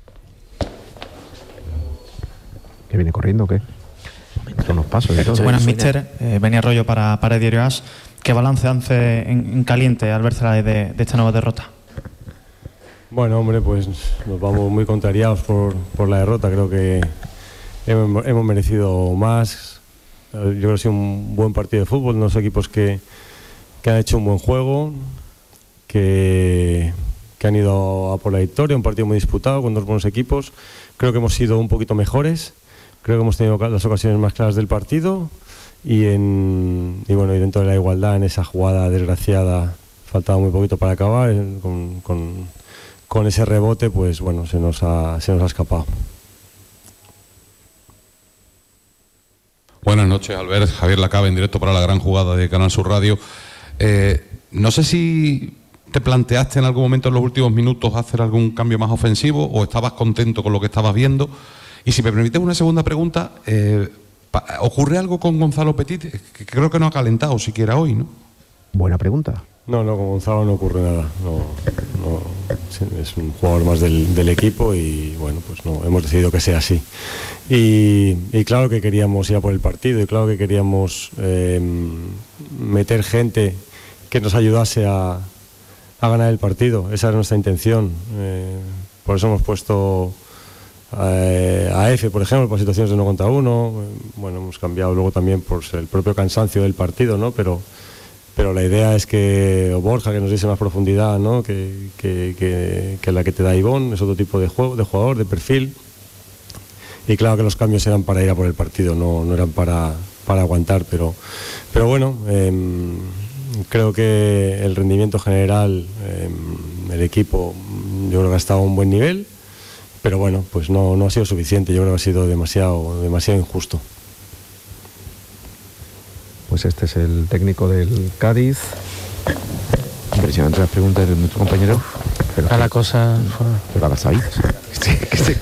¿Que viene corriendo o qué? Son unos pasos y todo. Buenas, mister. Eh, venía rollo para, para Diario As. ¿Qué balance hace en, en caliente Albert Celades de, de esta nueva derrota? Bueno, hombre, pues nos vamos muy contrariados por, por la derrota. Creo que hemos, hemos merecido más. Yo creo que ha sido un buen partido de fútbol. Unos equipos que, que han hecho un buen juego, que, que han ido a por la victoria. Un partido muy disputado con dos buenos equipos. Creo que hemos sido un poquito mejores. Creo que hemos tenido las ocasiones más claras del partido. Y, en, y bueno, y dentro de la igualdad, en esa jugada desgraciada, faltaba muy poquito para acabar. Con, con, con ese rebote, pues bueno, se nos ha, se nos ha escapado. Buenas noches, Albert. Javier Lacabe, en directo para la gran jugada de Canal Sur Radio. Eh, no sé si te planteaste en algún momento en los últimos minutos hacer algún cambio más ofensivo o estabas contento con lo que estabas viendo. Y si me permites una segunda pregunta, eh, ¿ocurre algo con Gonzalo Petit? Que creo que no ha calentado siquiera hoy, ¿no? Buena pregunta. No, no, con Gonzalo no ocurre nada. No, no, es un jugador más del, del equipo y bueno, pues no, hemos decidido que sea así. Y, y claro que queríamos ir a por el partido y claro que queríamos eh, meter gente que nos ayudase a, a ganar el partido. Esa era nuestra intención. Eh, por eso hemos puesto eh, a Efe, por ejemplo, por situaciones de uno contra uno. Bueno, hemos cambiado luego también por el propio cansancio del partido, ¿no? Pero Pero la idea es que o Borja, que nos diese más profundidad, ¿no? que, que, que, que la que te da Ivón, es otro tipo de juego, de jugador, de perfil. Y claro que los cambios eran para ir a por el partido, no, no eran para, para aguantar. Pero, pero bueno, eh, creo que el rendimiento general, eh, el equipo, yo creo que ha estado a un buen nivel. Pero bueno, pues no, no ha sido suficiente, yo creo que ha sido demasiado, demasiado injusto. Pues este es el técnico del Cádiz. Impresionante las preguntas de nuestro compañero. Pero a la cosa. Pero a las sabéis.